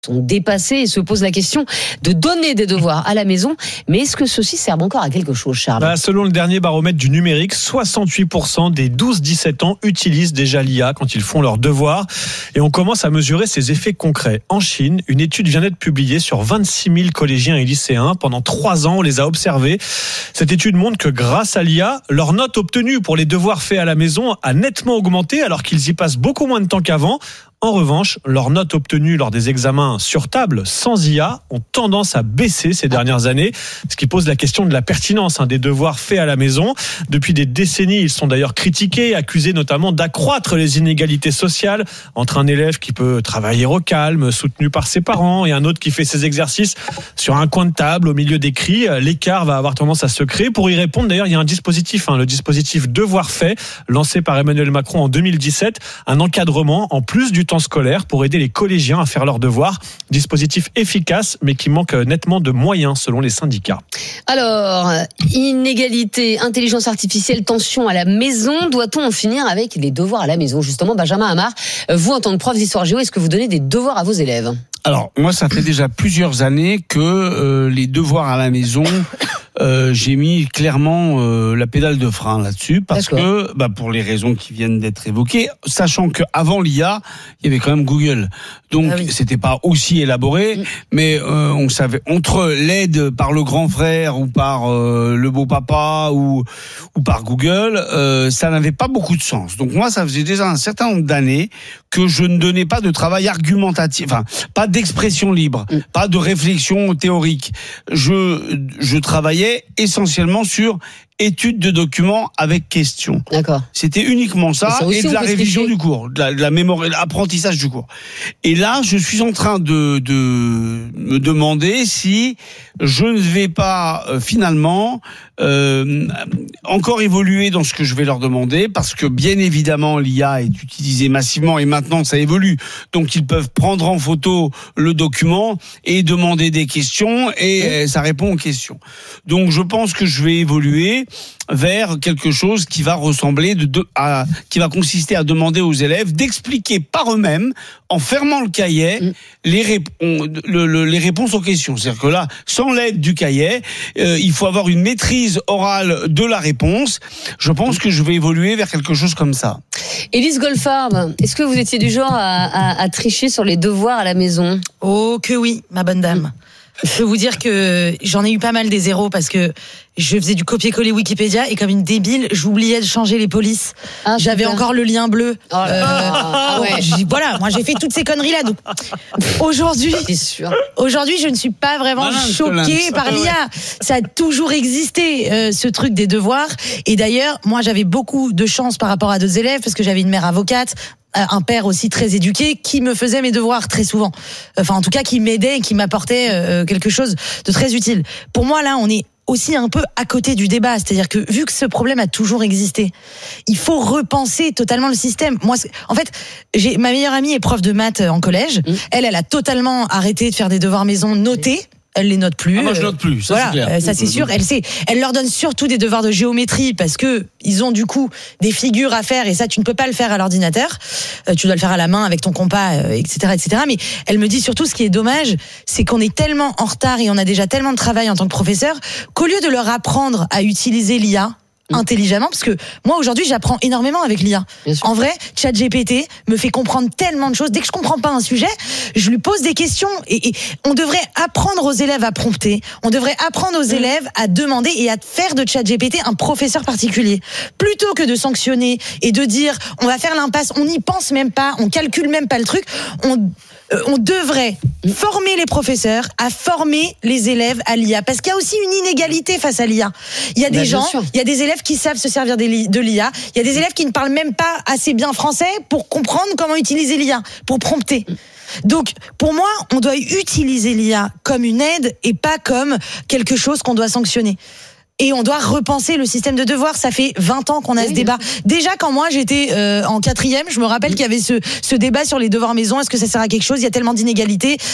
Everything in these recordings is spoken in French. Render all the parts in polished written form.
sont dépassés et se posent la question de donner des devoirs à la maison. Mais est-ce que ceux-ci servent encore à quelque chose, Charles ? Selon le dernier baromètre du numérique, 68% des 12-17 ans utilisent déjà l'IA quand ils font leurs devoirs. Et on commence à mesurer ses effets concrets. En Chine, une étude vient d'être publiée sur 26 000 collégiens et lycéens. Pendant 3 ans, on les a observés. Cette étude montre que grâce à l'IA, leur note obtenue pour les devoirs faits à la maison a nettement augmenté alors qu'ils y passent beaucoup moins de temps qu'avant. En revanche, leurs notes obtenues lors des examens sur table sans IA ont tendance à baisser ces dernières années, ce qui pose la question de la pertinence des devoirs faits à la maison. Depuis des décennies, ils sont d'ailleurs critiqués, accusés notamment d'accroître les inégalités sociales entre un élève qui peut travailler au calme, soutenu par ses parents, et un autre qui fait ses exercices sur un coin de table au milieu des cris. L'écart va avoir tendance à se créer. Pour y répondre, d'ailleurs, il y a un dispositif, le dispositif Devoirs faits, lancé par Emmanuel Macron en 2017, un encadrement en plus du temps scolaire pour aider les collégiens à faire leurs devoirs. Dispositif efficace, mais qui manque nettement de moyens selon les syndicats. Alors, inégalité, intelligence artificielle, tension à la maison. Doit-on en finir avec les devoirs à la maison ? Justement, Benjamin Amar, vous, en tant que prof d'histoire géo, est-ce que vous donnez des devoirs à vos élèves ? Alors, moi, ça fait déjà plusieurs années que les devoirs à la maison, j'ai mis clairement la pédale de frein là-dessus, parce que, pour les raisons qui viennent d'être évoquées, sachant qu'avant l'IA, il y avait quand même Google. Donc, c'était pas aussi élaboré, mais on savait, entre l'aide par le grand frère ou par le beau papa ou par Google, ça n'avait pas beaucoup de sens. Donc moi, ça faisait déjà un certain nombre d'années que je ne donnais pas de travail argumentatif, pas d'expression libre, pas de réflexion théorique. Je travaillais essentiellement sur étude de documents avec questions. D'accord. C'était uniquement ça, et de la révision du cours, de la mémoire, l'apprentissage du cours. Et là, je suis en train de me demander si je ne vais pas finalement encore évoluer dans ce que je vais leur demander, parce que bien évidemment l'IA est utilisée massivement et maintenant ça évolue. Donc ils peuvent prendre en photo le document et demander des questions et ça répond aux questions. Donc je pense que je vais évoluer vers quelque chose qui va ressembler qui va consister à demander aux élèves d'expliquer par eux-mêmes, en fermant le cahier, les réponses aux questions. C'est-à-dire que là, sans l'aide du cahier, il faut avoir une maîtrise orale de la réponse. Je pense que je vais évoluer vers quelque chose comme ça. Élise Goldfarb, est-ce que vous étiez du genre à tricher sur les devoirs à la maison ? Oh que oui, ma bonne dame. Je peux vous dire que j'en ai eu pas mal des zéros parce que je faisais du copier-coller Wikipédia et comme une débile, j'oubliais de changer les polices. J'avais encore le lien bleu. Voilà, moi j'ai fait toutes ces conneries-là. Donc aujourd'hui, je ne suis pas vraiment choquée par l'IA. Ça a toujours existé, ce truc des devoirs. Et d'ailleurs, moi j'avais beaucoup de chance par rapport à d'autres élèves parce que j'avais une mère avocate, un père aussi très éduqué qui me faisait mes devoirs très souvent. Enfin, en tout cas, qui m'aidait et qui m'apportait quelque chose de très utile. Pour moi, là, on est aussi un peu à côté du débat. C'est-à-dire que vu que ce problème a toujours existé, il faut repenser totalement le système. Moi, en fait, ma meilleure amie est prof de maths en collège. Elle a totalement arrêté de faire des devoirs maison notés. Elle les note plus. Moi je note plus, ça c'est clair. Ça c'est sûr. Elle leur donne surtout des devoirs de géométrie parce que ils ont du coup des figures à faire et ça tu ne peux pas le faire à l'ordinateur. Tu dois le faire à la main avec ton compas, etc., etc. Mais elle me dit surtout ce qui est dommage, c'est qu'on est tellement en retard et on a déjà tellement de travail en tant que professeur qu'au lieu de leur apprendre à utiliser l'IA intelligemment, parce que moi aujourd'hui j'apprends énormément avec l'IA. En vrai, ChatGPT me fait comprendre tellement de choses. Dès que je comprends pas un sujet, je lui pose des questions et on devrait apprendre aux élèves à prompter. On devrait apprendre aux élèves à demander et à faire de ChatGPT un professeur particulier. Plutôt que de sanctionner et de dire on va faire l'impasse, on n'y pense même pas, on calcule même pas le truc. On devrait former les professeurs à former les élèves à l'IA. Parce qu'il y a aussi une inégalité face à l'IA. Il y a des gens, il y a des élèves qui savent se servir de l'IA. Il y a des élèves qui ne parlent même pas assez bien français pour comprendre comment utiliser l'IA, pour prompter. Donc, pour moi, on doit utiliser l'IA comme une aide et pas comme quelque chose qu'on doit sanctionner. Et on doit repenser le système de devoirs. Ça fait 20 ans qu'on a ce débat. Déjà, quand moi, j'étais en 4e, je me rappelle qu'il y avait ce débat sur les devoirs maison. Est-ce que ça sert à quelque chose ? Il y a tellement d'inégalités.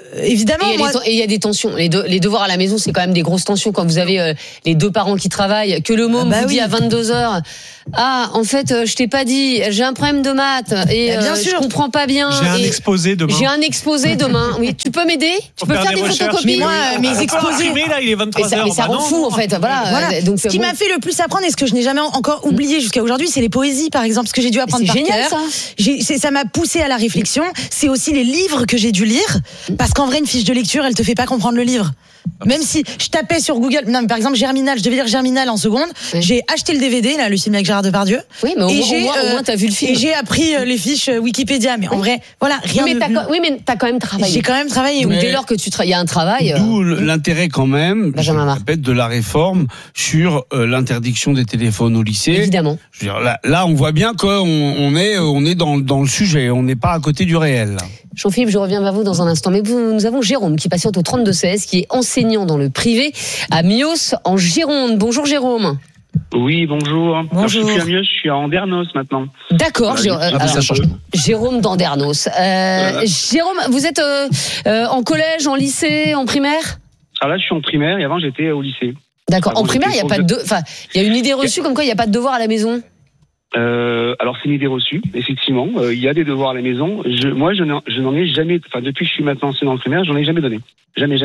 évidemment, et il y a des tensions. Les devoirs à la maison, c'est quand même des grosses tensions quand vous avez les deux parents qui travaillent, que le môme vous dit à 22h, en fait, je t'ai pas dit, j'ai un problème de maths et je comprends pas bien. J'ai un exposé demain. Oui, tu peux m'aider? Tu peux faire des photocopies? Mais moi, mes exposés. Là, il est 23h. Mais ça rend fou, en fait. Voilà. Donc, ce qui m'a fait le plus apprendre et ce que je n'ai jamais encore oublié jusqu'à aujourd'hui, c'est les poésies, par exemple, ce que j'ai dû apprendre par génial, cœur. Ça m'a poussé à la réflexion. C'est aussi les livres que j'ai dû lire, parce qu'en vrai, une fiche de lecture, elle te fait pas comprendre le livre. Même si je tapais sur Google, non, mais par exemple Germinal, je devais lire Germinal en seconde. Oui. J'ai acheté le DVD, là, le film avec Gérard Depardieu. Oui, mais au moins t'as vu le film. Et j'ai appris les fiches Wikipédia. Mais en vrai, voilà, rien. Mais t'as quand même travaillé. J'ai quand même travaillé. Donc dès lors que il y a un travail. D'où l'intérêt quand même, je répète, de la réforme sur l'interdiction des téléphones au lycée. Évidemment. Je veux dire, là, on voit bien qu'on est dans le sujet. On n'est pas à côté du réel. Jean-Philippe, je reviens vers vous dans un instant. Mais nous avons Jérôme qui patiente au 32-16, qui est enseignant dans le privé à Mios, en Gironde. Bonjour Jérôme. Oui, bonjour. Alors, je suis plus à Mios, je suis à Andernos maintenant. D'accord. Jérôme d'Andernos. Jérôme, vous êtes en collège, en lycée, en primaire? Alors là, je suis en primaire et avant, j'étais au lycée. D'accord. En primaire, il y a pas de... Enfin, il y a une idée reçue comme quoi il n'y a pas de devoirs à la maison. Alors c'est une idée reçue, effectivement. Il y a des devoirs à la maison. Moi, je n'en ai jamais. Enfin, depuis que je suis maintenant enseignant en primaire, j'en ai jamais donné. Jamais.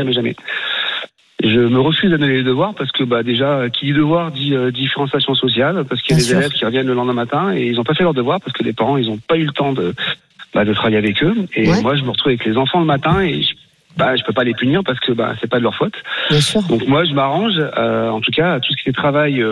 Je me refuse à donner les devoirs parce que déjà, qui dit devoir dit différenciation sociale, parce qu'il y a des élèves qui reviennent le lendemain matin et ils n'ont pas fait leurs devoirs parce que les parents ils n'ont pas eu le temps de travailler avec eux. Et moi, je me retrouve avec les enfants le matin et je peux pas les punir parce que c'est pas de leur faute. Bien sûr. Donc moi je m'arrange, en tout cas tout ce qui est travail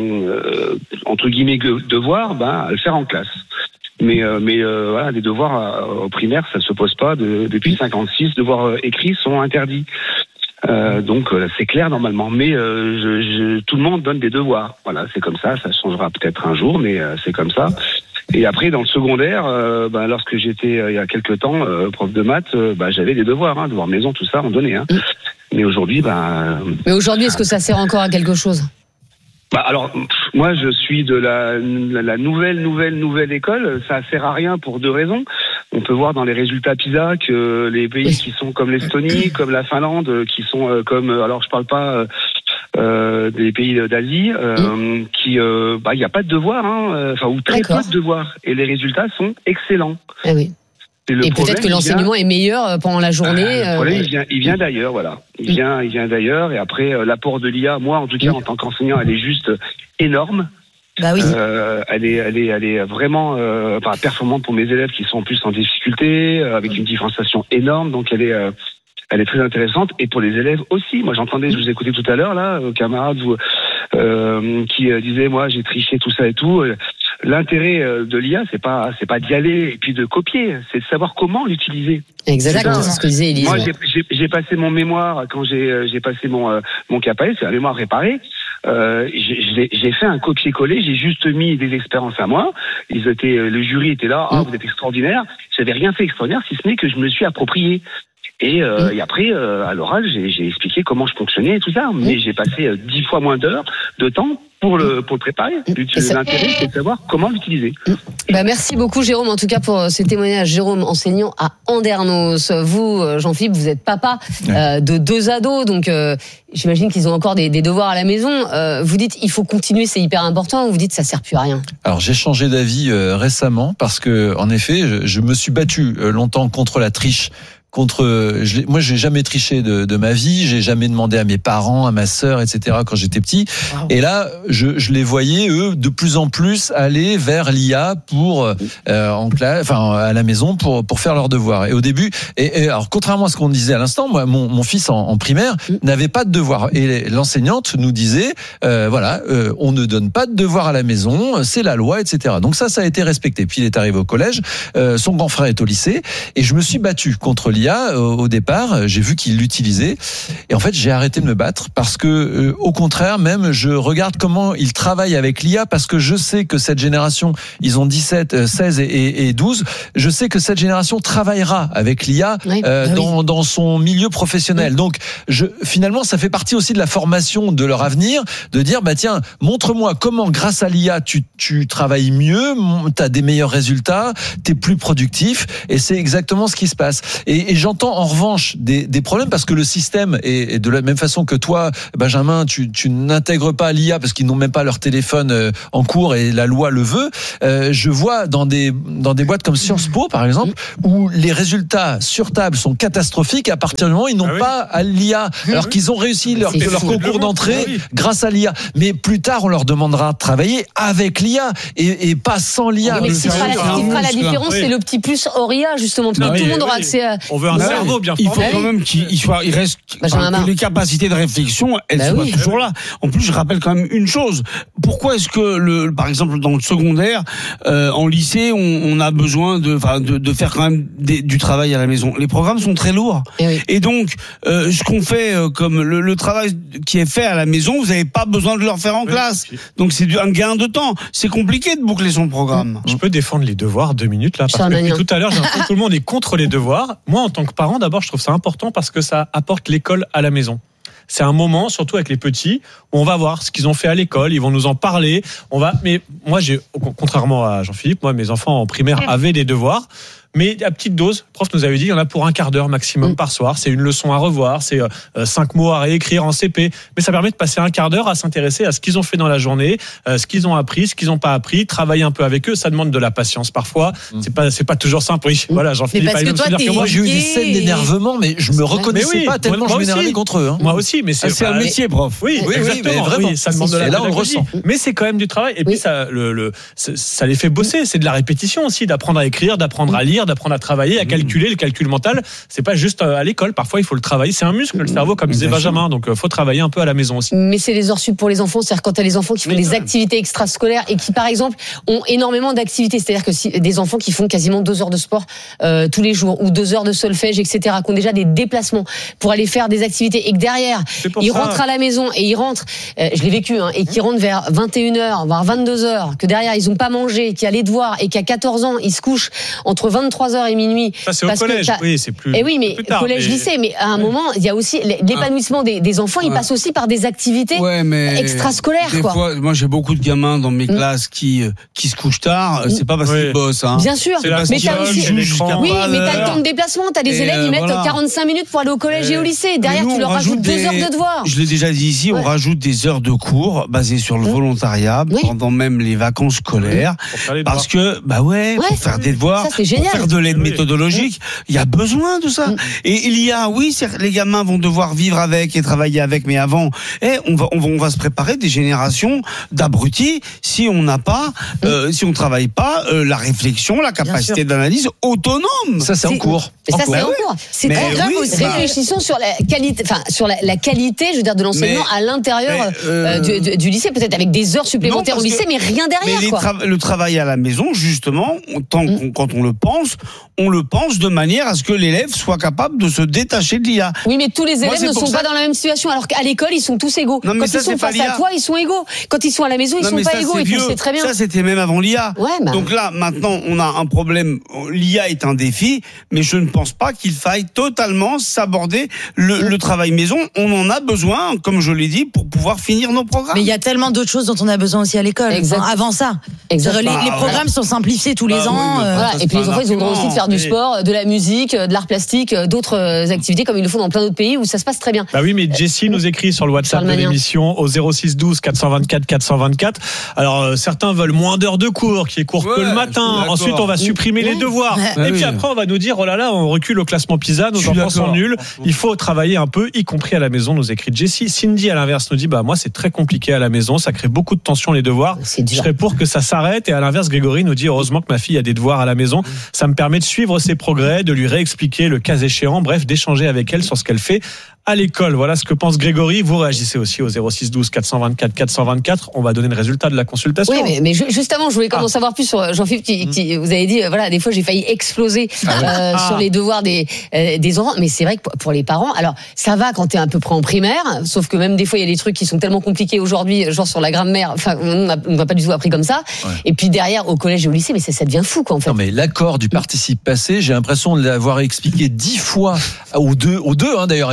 entre guillemets devoir, à le faire en classe. Mais voilà, des devoirs au primaire ça ne se pose pas. Depuis 56, devoirs écrits sont interdits. Donc c'est clair normalement. Mais tout le monde donne des devoirs. Voilà, c'est comme ça. Ça changera peut-être un jour, mais c'est comme ça. Et après, dans le secondaire, lorsque j'étais il y a quelques temps prof de maths, j'avais des devoirs, devoirs maison, tout ça, on donnait. Mais aujourd'hui, Mais aujourd'hui, est-ce que ça sert encore à quelque chose? Alors, moi, je suis de la nouvelle école. Ça sert à rien pour deux raisons. On peut voir dans les résultats PISA que les pays qui sont comme l'Estonie, comme la Finlande, qui sont comme, alors je parle pas des pays d'Asie, il n'y a pas de devoirs, ou très peu de devoirs, et les résultats sont excellents. Ah oui. Et peut-être que l'enseignement est meilleur pendant la journée. Le problème, il vient d'ailleurs, voilà. Il vient d'ailleurs, et après l'apport de l'IA, moi en tout cas en tant qu'enseignant, elle est juste énorme. Oui. Elle est vraiment performante pour mes élèves qui sont en plus en difficulté, avec une différenciation énorme. Donc elle est très intéressante, et pour les élèves aussi. Moi j'entendais, je vous écoutais tout à l'heure là, camarades qui disaient moi j'ai triché tout ça et tout. L'intérêt de l'IA, c'est pas d'y aller et puis de copier, c'est de savoir comment l'utiliser. Exactement, c'est ce que disait Élise. Moi, j'ai passé mon mémoire quand j'ai passé mon CAPES, c'est la mémoire réparée. J'ai fait un copier-coller, j'ai juste mis des expériences à moi. Le jury était là, vous êtes extraordinaire. J'avais rien fait extraordinaire, si ce n'est que je me le suis approprié. Et après, à l'oral, j'ai expliqué comment je fonctionnais et tout ça. Mais j'ai passé 10 fois moins d'heures de temps pour le préparer. L'intérêt, c'est de savoir comment l'utiliser. Merci beaucoup, Jérôme, en tout cas, pour ce témoignage. Jérôme, enseignant à Andernos. Vous, Jean-Philippe, vous êtes papa de 2 ados, donc j'imagine qu'ils ont encore des devoirs à la maison. Vous dites, il faut continuer, c'est hyper important, ou vous dites, ça sert plus à rien? Alors, j'ai changé d'avis récemment, parce que, en effet, je me suis battu longtemps contre la triche. Moi, j'ai jamais triché de ma vie, j'ai jamais demandé à mes parents, à ma sœur, etc. quand j'étais petit. Wow. Et là, je les voyais eux de plus en plus aller vers l'IA pour en classe, à la maison pour faire leurs devoirs. Et au début, et alors contrairement à ce qu'on disait à l'instant, moi, mon fils en primaire n'avait pas de devoirs. Et l'enseignante nous disait, on ne donne pas de devoirs à la maison, c'est la loi, etc. Donc ça a été respecté. Puis il est arrivé au collège, son grand frère est au lycée, et je me suis battu contre l'IA. Au départ, j'ai vu qu'il l'utilisait, et en fait j'ai arrêté de me battre parce que au contraire, même je regarde comment il travaille avec l'IA, parce que je sais que cette génération, ils ont 17, 16 et 12, je sais que cette génération travaillera avec l'IA dans son milieu professionnel. Donc finalement ça fait partie aussi de la formation de leur avenir, de dire tiens, montre-moi comment grâce à l'IA tu travailles mieux, tu as des meilleurs résultats, tu es plus productif, et c'est exactement ce qui se passe. Et j'entends en revanche des problèmes parce que le système est de la même façon que toi, Benjamin, tu n'intègres pas l'IA parce qu'ils n'ont même pas leur téléphone en cours et la loi le veut. Je vois dans des boîtes comme Sciences Po, par exemple, où les résultats sur table sont catastrophiques à partir du moment où ils n'ont pas à l'IA, alors qu'ils ont réussi leur concours d'entrée grâce à l'IA. Mais plus tard, on leur demandera de travailler avec l'IA et pas sans l'IA. Mais ce qui fera la différence, c'est le petit plus hors IA, justement. Tout le monde aura accès à... On veut un cerveau bien formé. Il faut quand même qu'il reste, que les capacités de réflexion, elles soient toujours là. En plus, je rappelle quand même une chose. Pourquoi est-ce que, par exemple, dans le secondaire, en lycée, on a besoin de faire quand même du travail à la maison? Les programmes sont très lourds. Et donc, ce qu'on fait comme le travail qui est fait à la maison, vous n'avez pas besoin de le refaire en classe. Donc, c'est un gain de temps. C'est compliqué de boucler son programme. Je peux défendre les devoirs 2 minutes là, parce que depuis tout à l'heure, j'ai l'impression que tout le monde est contre les devoirs. Moi, en tant que parent, d'abord, je trouve ça important parce que ça apporte l'école à la maison. C'est un moment, surtout avec les petits, où on va voir ce qu'ils ont fait à l'école, ils vont nous en parler. Mais moi, contrairement à Jean-Philippe, moi, mes enfants en primaire avaient des devoirs. Mais à petite dose, le prof nous avait dit, il y en a pour un quart d'heure maximum par soir. C'est une leçon à revoir, c'est 5 mots à réécrire en CP. Mais ça permet de passer un quart d'heure à s'intéresser à ce qu'ils ont fait dans la journée, ce qu'ils ont appris, ce qu'ils n'ont pas appris, travailler un peu avec eux. Ça demande de la patience parfois. C'est pas toujours simple. Oui, voilà, Jean-Philippe a eu le souvenir que moi. J'ai eu des scènes d'énervement, mais je me reconnaissais pas tellement je m'énervais contre eux. Moi aussi, mais c'est un métier, prof. Oui, exactement. Vraiment. Ça demande de la là, on le ressent. Mais c'est quand même du travail. Et puis ça les fait bosser. C'est de la répétition aussi, d'apprendre à écrire, d'apprendre à lire, d'apprendre à travailler, à calculer. Le calcul mental, c'est pas juste à l'école. Parfois, il faut le travailler. C'est un muscle, le cerveau, comme disait Benjamin. Donc, faut travailler un peu à la maison aussi. Mais c'est les heures sup pour les enfants. C'est-à-dire quand t'as les enfants qui font des activités extrascolaires et qui, par exemple, ont énormément d'activités. C'est-à-dire que des enfants qui font quasiment 2 heures de sport tous les jours ou 2 heures de solfège, etc., qui ont déjà des déplacements pour aller faire des activités et que derrière, ils rentrent à la maison et ils rentrent, je l'ai vécu, et qui rentrent vers 21h, voire 22h, que derrière, ils ont pas mangé, qu'il y a les devoirs et qu'à 14 ans, ils se couchent entre 23h et minuit. Ça, c'est au collège. Oui, c'est plus. Et oui, mais plus tard, collège, lycée. Mais à un moment, il y a aussi l'épanouissement des enfants. Ils passent aussi par des activités extrascolaires. Des fois, moi, j'ai beaucoup de gamins dans mes classes qui se couchent tard. C'est pas parce qu'ils bossent. Bien sûr. Mais t'as aussi. Oui, mais t'as le temps de déplacement. T'as des élèves qui mettent 45 minutes pour aller au collège et au lycée. Derrière, tu leur rajoutes 2 heures de devoirs. Je l'ai déjà dit ici. On rajoute des heures de cours basées sur le volontariat pendant même les vacances scolaires, parce que pour faire des devoirs, pour faire de l'aide méthodologique, il y a besoin de ça. Et il y a, les gamins vont devoir vivre avec et travailler avec, mais avant, on va se préparer des générations d'abrutis si on n'a pas, si on travaille pas la réflexion, la capacité d'analyse autonome. Ça, c'est en cours. Ça, c'est en cours. C'est très grave aussi. Réfléchissons sur la qualité, sur la qualité, je veux dire, de l'enseignement à l'intérieur du lycée, peut-être avec des heures supplémentaires au lycée, mais rien derrière. Mais le travail à la maison, justement, quand on le pense de manière à ce que l'élève soit capable de se détacher de l'IA. Oui, mais tous les élèves ne sont pas dans la même situation, alors qu'à l'école, ils sont tous égaux. Quand ils sont face à toi, ils sont égaux. Quand ils sont à la maison, ils sont pas égaux, et tu le sais très bien. Ça, c'était même avant l'IA. Donc là, maintenant, on a un problème. L'IA est un défi, mais je ne pense pas qu'il faille totalement s'aborder le travail maison. On en a besoin, comme je l'ai dit, pour pouvoir finir nos programmes. Mais il y a tellement d'autres choses dont on a besoin aussi à l'école. Avant ça. Les programmes sont simplifiés tous les ans. Et puis les enfants, ils ont le droit aussi de faire du sport, de la musique, de l'art plastique, d'autres activités comme ils le font dans plein d'autres pays où ça se passe très bien. Bah oui, mais Jessie nous écrit sur le WhatsApp de l'émission au 06 12 424 424. Alors certains veulent moins d'heures de cours, qui est court que le matin. Ensuite, on va supprimer les devoirs. Et puis après, on va nous dire, oh là là, on recule au classement PISA, nos enfants sont nuls. Il faut travailler un peu, y compris à la maison, nous écrit Jessie. Cindy, à l'inverse, nous dit, moi, c'est très compliqué à la maison, ça crée beaucoup de tension, les devoirs. Je serais pour que ça s'arrête. Et à l'inverse, Grégory nous dit, heureusement que ma fille a des devoirs à la maison. Ça me permet de suivre ses progrès, de lui réexpliquer le cas échéant, bref, d'échanger avec elle sur ce qu'elle fait à l'école. Voilà ce que pense Grégory. Vous réagissez aussi au 06 12 424 424. On va donner le résultat de la consultation. Oui, mais juste avant, je voulais quand même en savoir plus sur Jean-Philippe qui vous avez dit, des fois j'ai failli exploser sur les devoirs des enfants. Mais c'est vrai que pour les parents, alors ça va quand t'es à peu près en primaire, sauf que même des fois il y a des trucs qui sont tellement compliqués aujourd'hui, genre sur la grammaire. Enfin, on n'a pas du tout appris comme ça. Et puis derrière au collège et au lycée, mais ça devient fou quoi en fait. Non mais l'accord du participe passé, j'ai l'impression de l'avoir expliqué 10 fois aux deux d'ailleurs.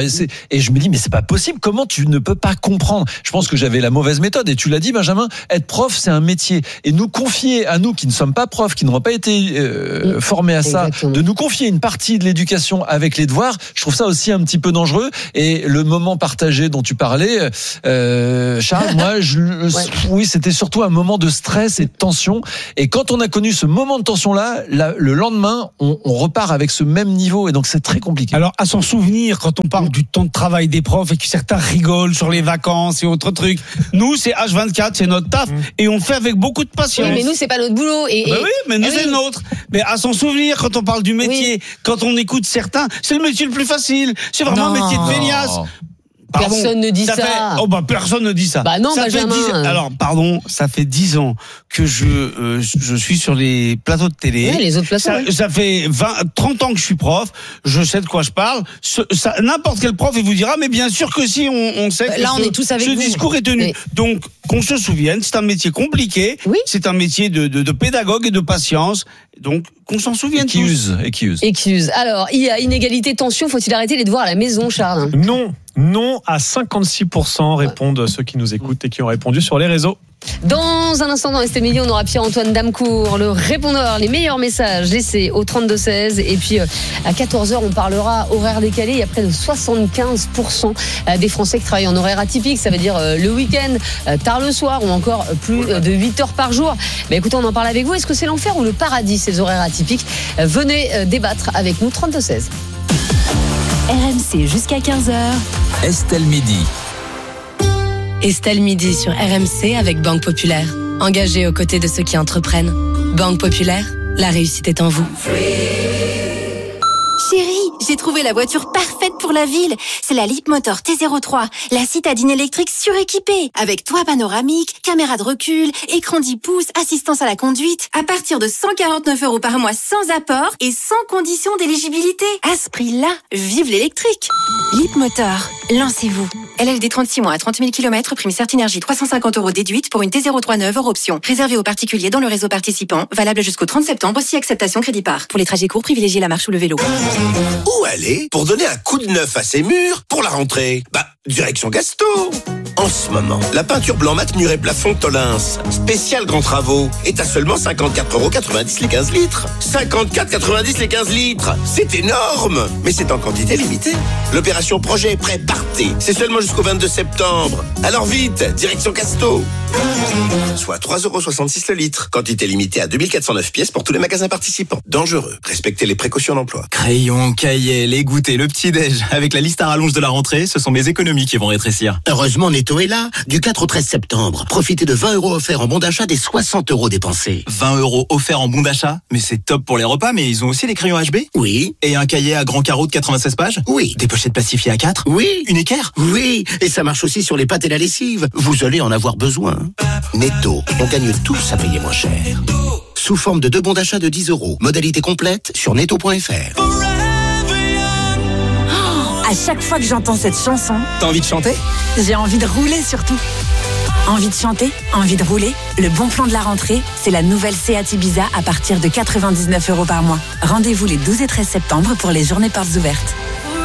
Et je me dis, mais c'est pas possible. Comment tu ne peux pas comprendre? Je pense que j'avais la mauvaise méthode. Et tu l'as dit, Benjamin, être prof, c'est un métier. Et nous confier à nous qui ne sommes pas profs, qui n'auront pas été formés à ça, de nous confier une partie de l'éducation avec les devoirs, je trouve ça aussi un petit peu dangereux. Et le moment partagé dont tu parlais, Charles, moi, oui, c'était surtout un moment de stress et de tension. Et quand on a connu ce moment de tension-là, le lendemain, on repart avec ce même niveau. Et donc, c'est très compliqué. Alors, à s'en souvenir, quand on parle du temps de travail des profs et que certains rigolent sur les vacances et autres trucs, nous, c'est H24, c'est notre taf. Et on fait avec beaucoup de patience. Oui, mais nous, c'est pas notre boulot. Oui, mais nous, c'est le nôtre. Mais à s'en souvenir, quand on parle du métier, quand on écoute certains, c'est le métier le plus facile. C'est vraiment un métier de feignasse. Personne ne dit ça. Personne ne dit ça. Bah non, Benjamin. Ça fait 10 ans que je suis sur les plateaux de télé. Oui, les autres plateaux. Ça fait 30 ans que je suis prof. Je sais de quoi je parle. N'importe quel prof, il vous dira, mais bien sûr que si, on sait que on est tous avec vous. Discours est tenu. Oui. Donc, qu'on se souvienne, c'est un métier compliqué. Oui. C'est un métier de pédagogue et de patience. Donc, qu'on s'en souvienne tous. Et qui use. Alors, il y a inégalité, tension. Faut-il arrêter les devoirs à la maison, Charles? Non à 56% répondent ceux qui nous écoutent et qui ont répondu sur les réseaux. Dans un instant, dans Estelle Midi, on aura Pierre-Antoine Damcourt, le répondeur, les meilleurs messages laissés au 32-16. Et puis, à 14h, on parlera horaire décalé. Il y a près de 75% des Français qui travaillent en horaire atypique. Ça veut dire le week-end, tard le soir ou encore plus de 8 heures par jour. Mais écoutez, on en parle avec vous. Est-ce que c'est l'enfer ou le paradis, ces horaires atypiques? Venez débattre avec nous, 32-16. RMC jusqu'à 15h. Estelle Midi. Estelle Midi sur RMC avec Banque Populaire. Engagée aux côtés de ceux qui entreprennent. Banque Populaire, la réussite est en vous. Chérie, j'ai trouvé la voiture parfaite pour la ville. C'est la Leapmotor T03, la citadine électrique suréquipée. Avec toit panoramique, caméra de recul, écran 10 pouces, assistance à la conduite. À partir de 149 € par mois sans apport et sans condition d'éligibilité. À ce prix-là, vive l'électrique. Leapmotor, lancez-vous. LLD 36 mois à 30 000 km, prime Certinergie 350 € déduite pour une T03 neuve hors option. Réservé aux particuliers dans le réseau participant, valable jusqu'au 30 septembre, si acceptation crédit par. Pour les trajets courts, privilégiez la marche ou le vélo. Où aller pour donner un coup de neuf à ses murs pour la rentrée? Direction Gasto. En ce moment, la peinture blanc mat mur et plafond Tolins, spécial grands travaux, est à seulement 54,90 € les 15 litres. 54,90 € les 15 litres, c'est énorme. Mais c'est en quantité limitée. L'opération projet est prêt, partez. C'est seulement jusqu'au 22 septembre. Alors vite, direction Gasto. Soit 3,66 € le litre. Quantité limitée à 2409 pièces pour tous les magasins participants. Dangereux. Respectez les précautions d'emploi. Crayon, cahier, les goûters, le petit-déj. Avec la liste à rallonge de la rentrée, ce sont mes économies qui vont rétrécir. Heureusement, Netto est là. Du 4 au 13 septembre. Profitez de 20 € offerts en bon d'achat des 60 € dépensés. 20 € offerts en bon d'achat? Mais c'est top pour les repas, mais ils ont aussi les crayons HB? Oui. Et un cahier à grand carreau de 96 pages? Oui. Des pochettes plastifiées à 4? Oui. Une équerre? Oui. Et ça marche aussi sur les pâtes et la lessive. Vous allez en avoir besoin. Netto, on gagne tous à payer moins cher. Sous forme de 2 bons d'achat de 10 €. Modalité complète sur netto.fr. À chaque fois que j'entends cette chanson, T'as envie de chanter? j'ai envie de rouler surtout. Envie de chanter, envie de rouler. Le bon plan de la rentrée, c'est la nouvelle Seat Ibiza à partir de 99 € par mois. Rendez-vous les 12 et 13 septembre pour les journées portes ouvertes.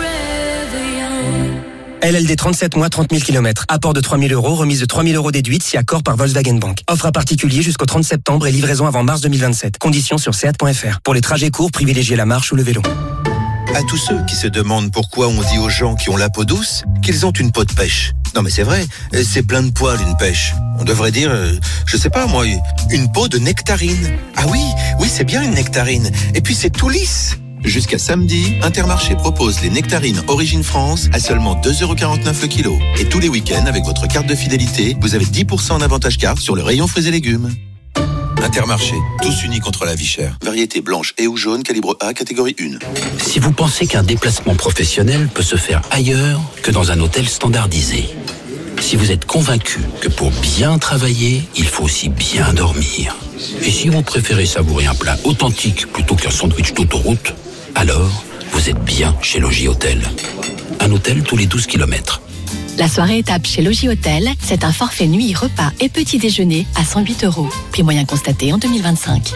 LLD 37 mois, 30 000 km. Apport de 3 000 €, remise de 3 000 € déduite si accord par Volkswagen Bank. Offre à particulier jusqu'au 30 septembre et livraison avant mars 2027. Conditions sur seat.fr. Pour les trajets courts, privilégiez la marche ou le vélo. À tous ceux qui se demandent pourquoi on dit aux gens qui ont la peau douce qu'ils ont une peau de pêche. Non mais c'est vrai, c'est plein de poils une pêche. On devrait dire, je sais pas moi, une peau de nectarine. Ah oui, c'est bien une nectarine. Et puis c'est tout lisse. Jusqu'à samedi, Intermarché propose les nectarines Origine France à seulement 2,49 € le kilo. Et tous les week-ends, avec votre carte de fidélité, vous avez 10% en avantage carte sur le rayon fruits et légumes. Intermarché, tous unis contre la vie chère. Variété blanche et ou jaune, calibre A, catégorie 1. Si vous pensez qu'un déplacement professionnel peut se faire ailleurs que dans un hôtel standardisé, si vous êtes convaincu que pour bien travailler, il faut aussi bien dormir, et si vous préférez savourer un plat authentique plutôt qu'un sandwich d'autoroute, alors vous êtes bien chez Logis Hôtel. Un hôtel tous les 12 km. La soirée étape chez Logis Hôtel, c'est un forfait nuit, repas et petit déjeuner à 108 €. Prix moyen constaté en 2025.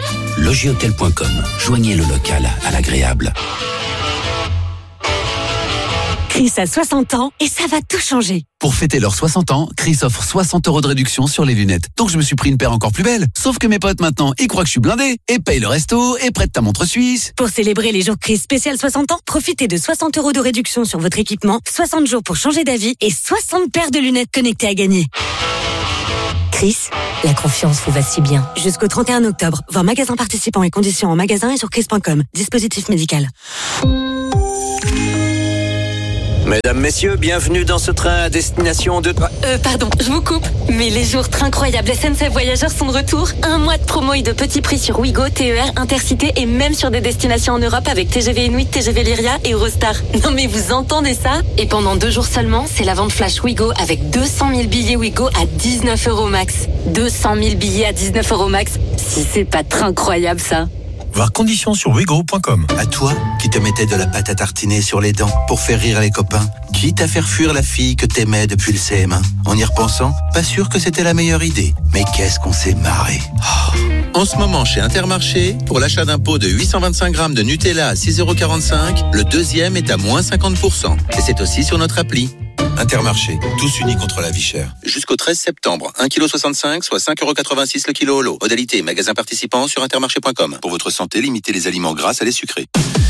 Logishôtel.com. Joignez le local à l'agréable. Chris a 60 ans et ça va tout changer. Pour fêter leurs 60 ans, Chris offre 60 € de réduction sur les lunettes. Donc je me suis pris une paire encore plus belle. Sauf que mes potes maintenant, ils croient que je suis blindé et payent le resto et prêtent ta montre suisse. Pour célébrer les jours Chris spécial 60 ans, profitez de 60 € de réduction sur votre équipement, 60 jours pour changer d'avis et 60 paires de lunettes connectées à gagner. Chris, la confiance vous va si bien. Jusqu'au 31 octobre, voir magasin participants et conditions en magasin et sur chris.com. Dispositif médical. Mesdames, messieurs, bienvenue dans ce train à destination de... Pardon, je vous coupe. Mais les jours incroyables SNCF Voyageurs sont de retour. 1 mois de promo et de petits prix sur Ouigo, TER, Intercité et même sur des destinations en Europe avec TGV Inuit, TGV Lyria et Eurostar. Non mais vous entendez ça? Et pendant 2 jours seulement, c'est la vente flash Ouigo avec 200 000 billets Ouigo à 19 € max. 200 000 billets à 19 € max. Si c'est pas très incroyable ça. Voir conditions sur Ouigo.com. À toi, qui te mettais de la pâte à tartiner sur les dents pour faire rire les copains, quitte à faire fuir la fille que t'aimais depuis le CM1. En y repensant, pas sûr que c'était la meilleure idée. Mais qu'est-ce qu'on s'est marré. En ce moment, chez Intermarché, pour l'achat d'un pot de 825 grammes de Nutella à 6,45 €, le deuxième est à moins 50%. Et c'est aussi sur notre appli. Intermarché, tous unis contre la vie chère. Jusqu'au 13 septembre, 1,65 kg, soit 5,86 € le kilo au lot. Modalité, magasin participant sur intermarché.com. Pour votre santé, limitez les aliments gras à les sucrés.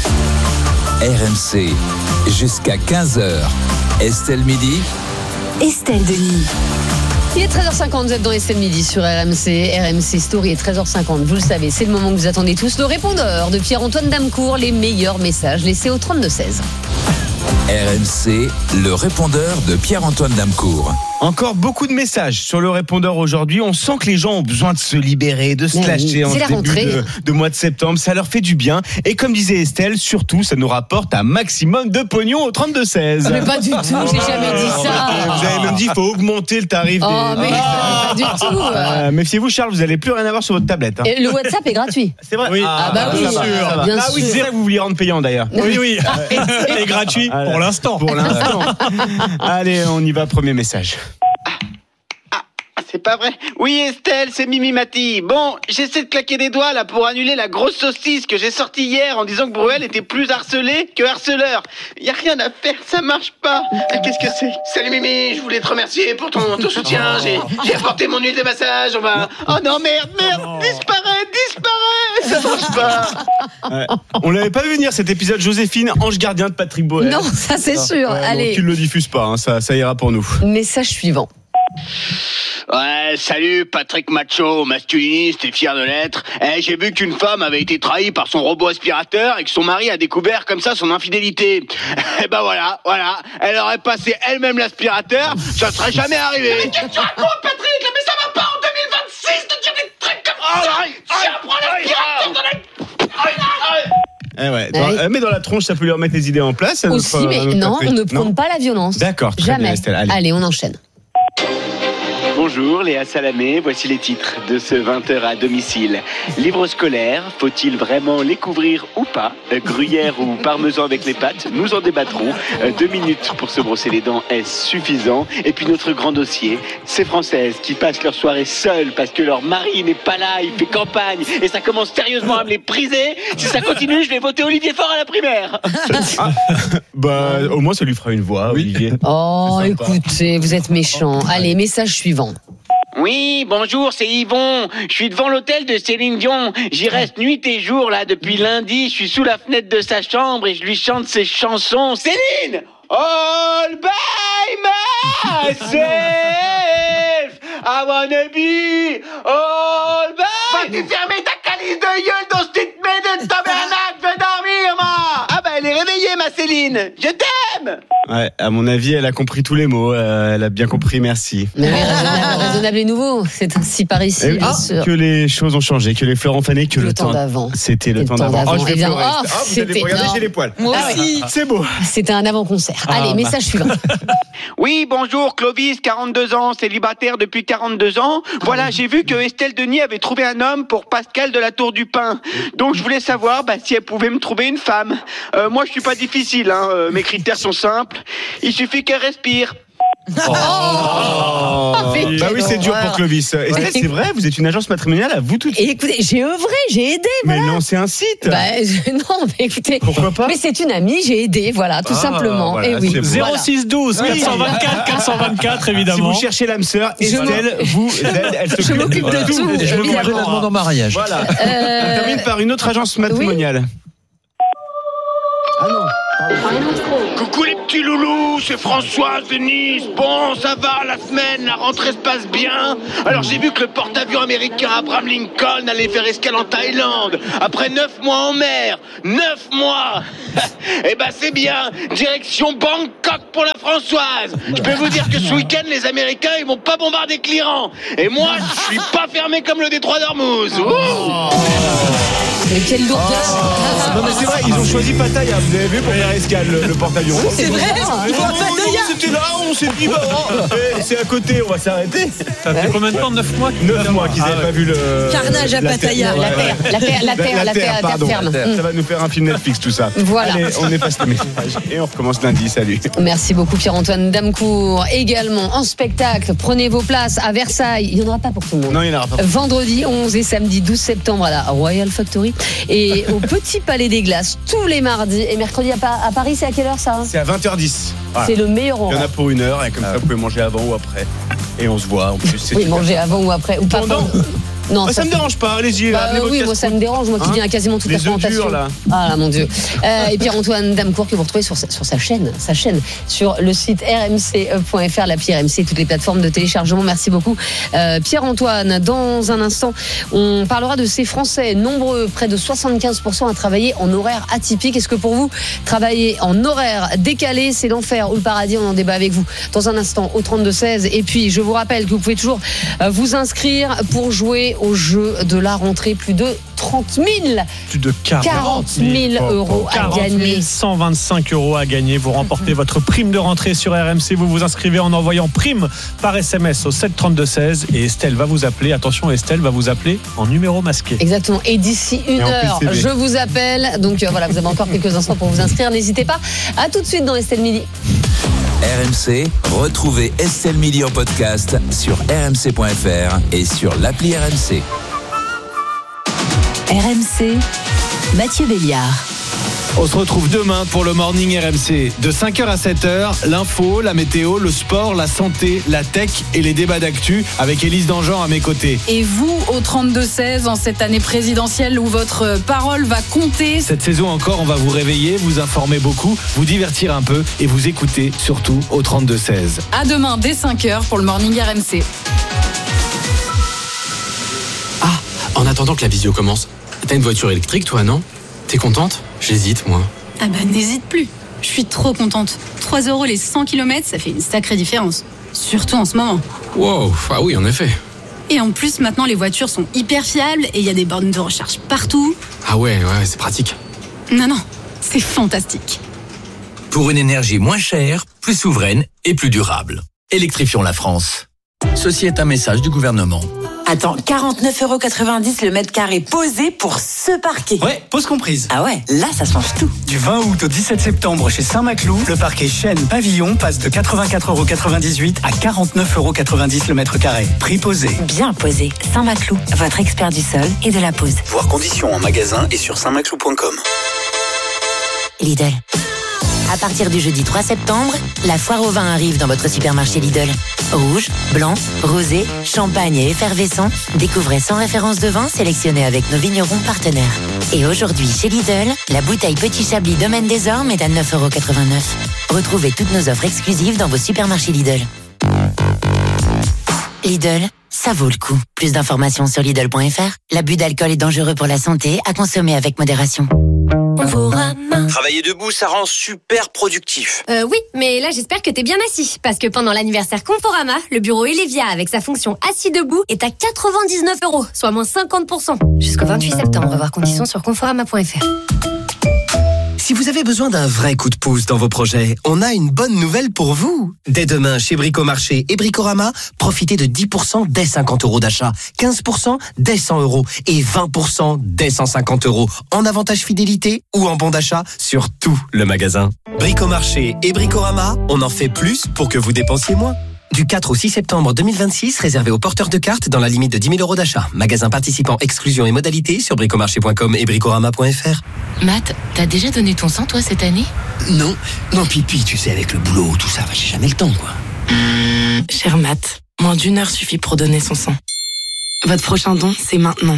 RMC, jusqu'à 15h. Estelle Midi. Estelle Denis. Il est 13h50, vous êtes dans Estelle Midi sur RMC. RMC Story est 13h50, vous le savez, c'est le moment que vous attendez tous. Le répondeur de Pierre-Antoine Damecourt, les meilleurs messages laissés au 32-16. RMC, le répondeur de Pierre-Antoine Damecourt. Encore beaucoup de messages sur le répondeur aujourd'hui. On sent que les gens ont besoin de se libérer, de se lâcher en ce début de mois de septembre. Ça leur fait du bien. Et comme disait Estelle, surtout, ça nous rapporte un maximum de pognon au 32-16. Mais pas du tout, j'ai jamais dit ça. Vous avez même dit qu'il faut augmenter le tarif des... mais pas du tout. Méfiez-vous, Charles, vous n'allez plus rien avoir sur votre tablette. Et le WhatsApp est gratuit. C'est vrai. Oui. Bah oui, bien sûr. Bien oui, c'est ça que vous vouliez rendre payant d'ailleurs. Oui. Et gratuit pour l'instant. Allez, on y va, premier message. C'est pas vrai. Oui, Estelle, c'est Mimi Mati. Bon, j'essaie de claquer des doigts là pour annuler la grosse saucisse que j'ai sortie hier en disant que Bruel était plus harcelé que harceleur. Y a rien à faire, ça marche pas. Qu'est-ce que c'est? Salut Mimi, je voulais te remercier pour ton soutien. J'ai apporté mon huile de massage. On va... Oh non, merde, disparaît. Ça marche pas. Ouais. On l'avait pas vu venir cet épisode. Joséphine, ange gardien de Patrick Boel. Non, ça c'est sûr. Allez. Donc, tu le diffuses pas, hein, ça ira pour nous. Message suivant. Ouais, salut Patrick Macho, masculiniste et fier de l'être. J'ai vu qu'une femme avait été trahie par son robot aspirateur et que son mari a découvert comme ça son infidélité. Et ben voilà, elle aurait passé elle-même l'aspirateur, ça serait jamais arrivé. Mais qu'est-ce que tu racontes, Patrick? Mais ça va pas en 2026 de dire des trucs comme ça. Tiens, prends l'aspirateur mais dans la tronche, ça peut lui remettre les idées en place. Aussi, mais non, on ne prône pas la violence. D'accord, très jamais. bien, Estelle. Allez, on enchaîne. Bonjour Léa Salamé, voici les titres de ce 20h à domicile. Livre scolaire, faut-il vraiment les couvrir ou pas? Gruyère ou parmesan avec les pâtes, nous en débattrons. 2 minutes pour se brosser les dents, est-ce suffisant? Et puis notre grand dossier, ces Françaises qui passent leur soirée seules parce que leur mari n'est pas là, il fait campagne et ça commence sérieusement à me les briser. Si ça continue, je vais voter Olivier Faure à la primaire. Au moins ça lui fera une voix, Olivier. Oh, écoutez, vous êtes méchant. Allez, message suivant. Oui, bonjour, c'est Yvon. Je suis devant l'hôtel de Céline Dion. J'y reste nuit et jour, là, depuis lundi. Je suis sous la fenêtre de sa chambre et je lui chante ses chansons. Céline! All by myself! I wanna be all by... Vas-y, fermer ta calice de gueule dans ce te mets de tabernacle, je vais dormir, moi! Ah bah, elle est réveillée, ma Céline! Je t'aime! Ouais, à mon avis, elle a compris tous les mots. Elle a bien compris, merci. Mais raisonnable et nouveau, c'est ainsi par ici, bien sûr. Que les choses ont changé, que les fleurs ont fané, que le temps d'avant. C'était le temps d'avant. Oh, je vais pleurer. Vous allez regarder, j'ai les poils. Moi aussi. C'est beau. C'était un avant-concert. Allez, message suivant. Oui, bonjour, Clovis, 42 ans, célibataire depuis 42 ans. Voilà, j'ai vu que Estelle Denis avait trouvé un homme pour Pascal de la Tour du Pin. Donc, je voulais savoir si elle pouvait me trouver une femme. Moi, je suis pas difficile, hein. Mes critères sont simples. Il suffit qu'elle respire. Bah oui, c'est dur pour Clovis. Estelle, c'est vrai, vous êtes une agence matrimoniale à vous toutes. Et écoutez, j'ai œuvré, j'ai aidé. Mais voilà. non, c'est un site. Non, mais écoutez. Pourquoi pas? Mais c'est une amie, j'ai aidé, voilà, tout simplement. Voilà, et oui. 0612 424 424 évidemment. Si vous cherchez l'âme sœur, Estelle, elle se je m'occupe de tout. Je vous la demande en mariage. Voilà. On termine par une autre agence matrimoniale. Ah non. Coucou les petits loulous, c'est Françoise de Nice. Bon, ça va, la semaine, la rentrée se passe bien. Alors j'ai vu que le porte-avions américain Abraham Lincoln allait faire escale en Thaïlande. Après 9 mois en mer. 9 mois. Eh ben c'est bien. Direction Bangkok pour la Françoise. Je peux vous dire que ce week-end, les Américains, ils vont pas bombarder Cléran. Et moi, je suis pas fermé comme le détroit d'Ormuz. Mais quelle lourdeur. Non mais c'est vrai, ils ont choisi Pattaya, vous avez vu, pour faire escale le porte-avions. C'est vrai. C'était là, on s'est dit, c'est à côté, on va s'arrêter. Ça fait combien de temps? 9 mois 9 mois qu'ils n'avaient pas vu le... Carnage à Pattaya. La terre ferme. Ça va nous faire un film Netflix tout ça. Voilà. Allez, on efface le message et on recommence lundi, salut. Merci beaucoup Pierre-Antoine Damecourt. Également en spectacle, prenez vos places à Versailles. Il n'y en aura pas pour tout le monde. Non, il n'y en aura pas. Vendredi 11 et samedi 12 septembre à la Royal Factory et au Petit Palais des Glaces tous les mardis et mercredi à Paris. C'est à quelle heure ça? C'est à 20h10. Voilà. C'est le meilleur Il y en horaire. a pour 1 heure et comme ça vous pouvez manger avant ou après. Et on se voit en plus. Oui, manger avant ou après ou pas. Non, ça me dérange pas, allez-y. Oui, moi ça me dérange, moi qui viens à quasiment toute la présentation. Là. Ah là, mon Dieu. Et Pierre-Antoine Damecourt que vous retrouvez sur sa chaîne, sur le site rmc.fr, l'appli RMC, toutes les plateformes de téléchargement. Merci beaucoup, Pierre-Antoine. Dans un instant, on parlera de ces Français nombreux, près de 75% à travailler en horaire atypique. Est-ce que pour vous, travailler en horaire décalé, c'est l'enfer ou le paradis? On en débat avec vous dans un instant au 32-16. Et puis, je vous rappelle que vous pouvez toujours vous inscrire pour jouer au jeu de la rentrée. Plus de 30 000. Plus de 40 000 euros à gagner. 125 euros à gagner. Vous remportez votre prime de rentrée sur RMC. Vous vous inscrivez en envoyant prime par SMS au 732-16. Et Estelle va vous appeler. Attention, Estelle va vous appeler en numéro masqué. Exactement. Et d'ici 1 heure, je vous appelle. Donc voilà, vous avez encore quelques instants pour vous inscrire. N'hésitez pas. À tout de suite dans Estelle Midi. RMC, retrouvez Estelle Midi en podcast sur rmc.fr et sur l'appli RMC. RMC, Mathieu Béliard. On se retrouve demain pour le Morning RMC. De 5h à 7h, l'info, la météo, le sport, la santé, la tech et les débats d'actu avec Élise Dangean à mes côtés. Et vous, au 32-16, en cette année présidentielle où votre parole va compter. Cette saison encore, on va vous réveiller, vous informer beaucoup, vous divertir un peu et vous écouter surtout au 32-16. À demain dès 5h pour le Morning RMC. Ah, en attendant que la visio commence, t'as une voiture électrique toi, non? T'es contente? J'hésite, moi. Ah bah n'hésite plus. Je suis trop contente. 3 € les 100 km, ça fait une sacrée différence. Surtout en ce moment. Wow, ah oui, en effet. Et en plus, maintenant, les voitures sont hyper fiables et il y a des bornes de recharge partout. Ah ouais, c'est pratique. Non, c'est fantastique. Pour une énergie moins chère, plus souveraine et plus durable. Électrifions la France. Ceci est un message du gouvernement. Attends, 49,90 € le mètre carré posé pour ce parquet. Ouais, pause comprise. Ah ouais, là ça change tout. Du 20 août au 17 septembre chez Saint-Maclou, le parquet Chêne Pavillon passe de 84,98 € à 49,90 € le mètre carré. Prix posé. Bien posé. Saint-Maclou, votre expert du sol et de la pose. Voir conditions en magasin et sur saintmaclou.com. Lidl. À partir du jeudi 3 septembre, la foire au vin arrive dans votre supermarché Lidl. Rouge, blanc, rosé, champagne et effervescent, découvrez 100 références de vin sélectionnées avec nos vignerons partenaires. Et aujourd'hui, chez Lidl, la bouteille Petit Chablis Domaine des Ormes est à 9,89 €. Retrouvez toutes nos offres exclusives dans vos supermarchés Lidl. Lidl, ça vaut le coup. Plus d'informations sur Lidl.fr. L'abus d'alcool est dangereux pour la santé, à consommer avec modération. Travailler debout, ça rend super productif. Oui, mais là j'espère que t'es bien assis. Parce que pendant l'anniversaire Conforama, le bureau Elevia avec sa fonction assis debout est à 99 €, soit moins 50%. Jusqu'au 28 septembre, voir conditions sur conforama.fr. Si vous avez besoin d'un vrai coup de pouce dans vos projets, on a une bonne nouvelle pour vous. Dès demain, chez Bricomarché et Bricorama, profitez de 10% dès 50 € d'achat, 15% dès 100 € et 20% dès 150 € en avantage fidélité ou en bon d'achat sur tout le magasin. Bricomarché et Bricorama, on en fait plus pour que vous dépensiez moins. Du 4 au 6 septembre 2026, réservé aux porteurs de cartes dans la limite de 10 000 € d'achat. Magasin participant, exclusion et modalités sur bricomarché.com et bricorama.fr. Matt, t'as déjà donné ton sang, toi, cette année? Non, pipi, tu sais, avec le boulot, tout ça, j'ai jamais le temps, quoi. Cher Matt, moins d'1 heure suffit pour donner son sang. Votre prochain don, c'est maintenant.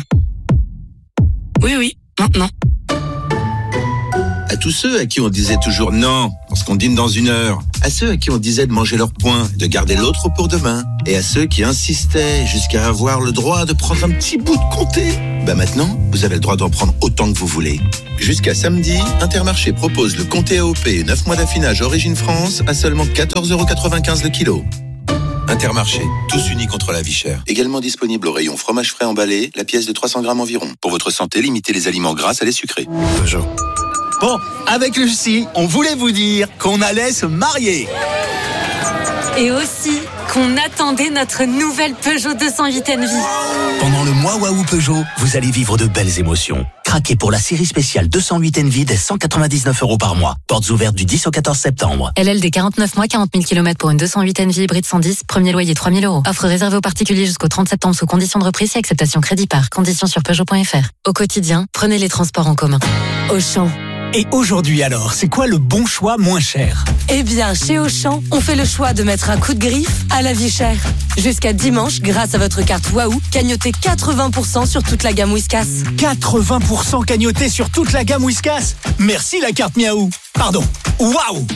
Oui, maintenant. À tous ceux à qui on disait toujours non, lorsqu'on dîne dans 1 heure. À ceux à qui on disait de manger leur point, de garder l'autre pour demain. Et à ceux qui insistaient jusqu'à avoir le droit de prendre un petit bout de comté. Maintenant, vous avez le droit d'en prendre autant que vous voulez. Jusqu'à samedi, Intermarché propose le comté AOP 9 mois d'affinage Origine France à seulement 14,95 € le kilo. Intermarché, tous unis contre la vie chère. Également disponible au rayon fromage frais emballé, la pièce de 300 grammes environ. Pour votre santé, limitez les aliments gras à les sucrés. Peugeot. Bon, avec Lucie, on voulait vous dire qu'on allait se marier. Et aussi qu'on attendait notre nouvelle Peugeot 208 Envie. Pendant le mois Waouh Peugeot, vous allez vivre de belles émotions. Craquez pour la série spéciale 208 Envie dès 199 € par mois. Portes ouvertes du 10 au 14 septembre. LLD 49 mois, 40 000 km pour une 208 Envie hybride 110, premier loyer 3 000 €. Offre réservée aux particuliers jusqu'au 30 septembre sous conditions de reprise et acceptation crédit par. Conditions sur Peugeot.fr. Au quotidien, prenez les transports en commun. Auchan. Et aujourd'hui alors, c'est quoi le bon choix moins cher? Eh bien, chez Auchan, on fait le choix de mettre un coup de griffe à la vie chère. Jusqu'à dimanche, grâce à votre carte Waouh, cagnotez 80% sur toute la gamme Whiskas. 80% cagnoté sur toute la gamme Whiskas. Merci la carte Miaou. Pardon, Waouh.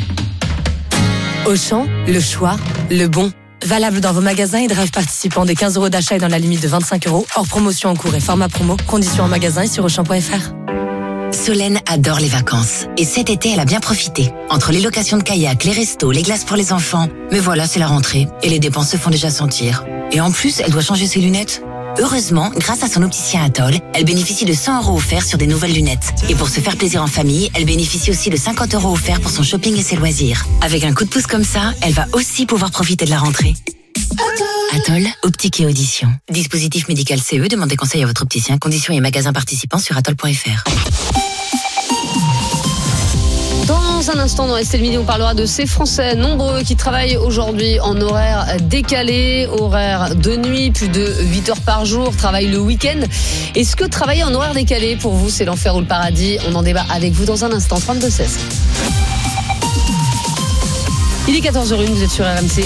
Auchan, le choix, le bon. Valable dans vos magasins et drive participants des 15 € d'achat et dans la limite de 25 €. Hors promotion en cours et format promo. Conditions en magasin et sur Auchan.fr. Solène adore les vacances. Et cet été, elle a bien profité. Entre les locations de kayak, les restos, les glaces pour les enfants. Mais voilà, c'est la rentrée. Et les dépenses se font déjà sentir. Et en plus, elle doit changer ses lunettes. Heureusement, grâce à son opticien Atoll, elle bénéficie de 100 € offerts sur des nouvelles lunettes. Et pour se faire plaisir en famille, elle bénéficie aussi de 50 € offerts pour son shopping et ses loisirs. Avec un coup de pouce comme ça, elle va aussi pouvoir profiter de la rentrée. Atoll, optique et audition. Dispositif médical CE, demandez conseil à votre opticien. Conditions et magasins participants sur atoll.fr. Dans un instant, dans Estelle Midi, on parlera de ces Français nombreux qui travaillent aujourd'hui en horaire décalé, horaire de nuit, plus de 8 heures par jour, travaillent le week-end. Est-ce que travailler en horaire décalé, pour vous, c'est l'enfer ou le paradis? On en débat avec vous dans un instant. 32-16. Il est 14h01, vous êtes sur RMC.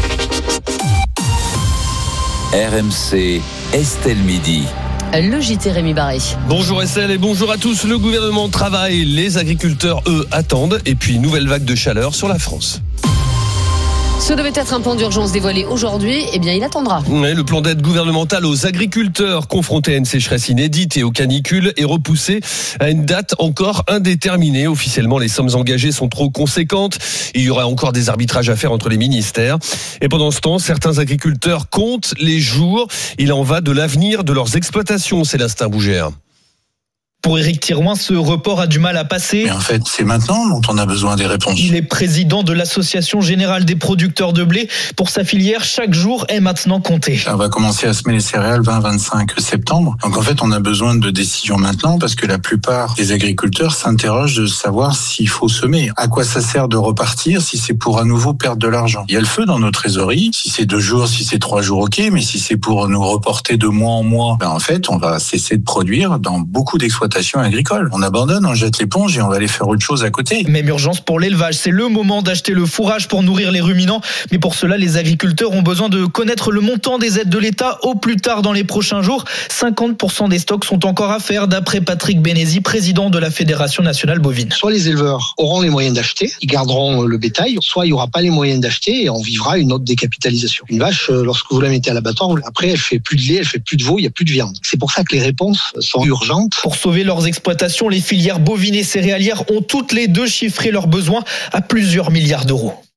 RMC, Estelle Midi. Le JT Rémi Barré. Bonjour Estelle et bonjour à tous. Le gouvernement travaille, les agriculteurs, eux, attendent. Et puis, nouvelle vague de chaleur sur la France. Ce devait être un plan d'urgence dévoilé aujourd'hui, eh bien il attendra. Ouais, le plan d'aide gouvernemental aux agriculteurs confrontés à une sécheresse inédite et aux canicules est repoussé à une date encore indéterminée. Officiellement, les sommes engagées sont trop conséquentes. Il y aura encore des arbitrages à faire entre les ministères. Et pendant ce temps, certains agriculteurs comptent les jours. Il en va de l'avenir de leurs exploitations, Célestin Bougère. Pour Éric Thirouin, ce report a du mal à passer. Mais en fait, c'est maintenant dont on a besoin des réponses. Il est président de l'Association Générale des Producteurs de Blé. Pour sa filière, chaque jour est maintenant compté. On va commencer à semer les céréales 20-25 septembre. Donc en fait, on a besoin de décisions maintenant parce que la plupart des agriculteurs s'interrogent de savoir s'il faut semer. À quoi ça sert de repartir si c'est pour à nouveau perdre de l'argent? Il y a le feu dans nos trésoreries. Si c'est 2 jours, si c'est 3 jours, ok. Mais si c'est pour nous reporter de mois en mois, en fait, on va cesser de produire dans beaucoup d'exploitations agricole. On abandonne, on jette l'éponge et on va aller faire autre chose à côté. Même urgence pour l'élevage. C'est le moment d'acheter le fourrage pour nourrir les ruminants. Mais pour cela, les agriculteurs ont besoin de connaître le montant des aides de l'État au plus tard dans les prochains jours. 50% des stocks sont encore à faire, d'après Patrick Bénézy, président de la Fédération nationale bovine. Soit les éleveurs auront les moyens d'acheter, ils garderont le bétail, soit il n'y aura pas les moyens d'acheter et on vivra une autre décapitalisation. Une vache, lorsque vous la mettez à l'abattoir, après elle fait plus de lait, elle fait plus de veau, il n'y a plus de viande. C'est pour ça que les réponses sont urgentes. Pour sauver leurs exploitations, les filières bovines et céréalières ont toutes les deux chiffré leurs besoins à plusieurs milliards d'euros.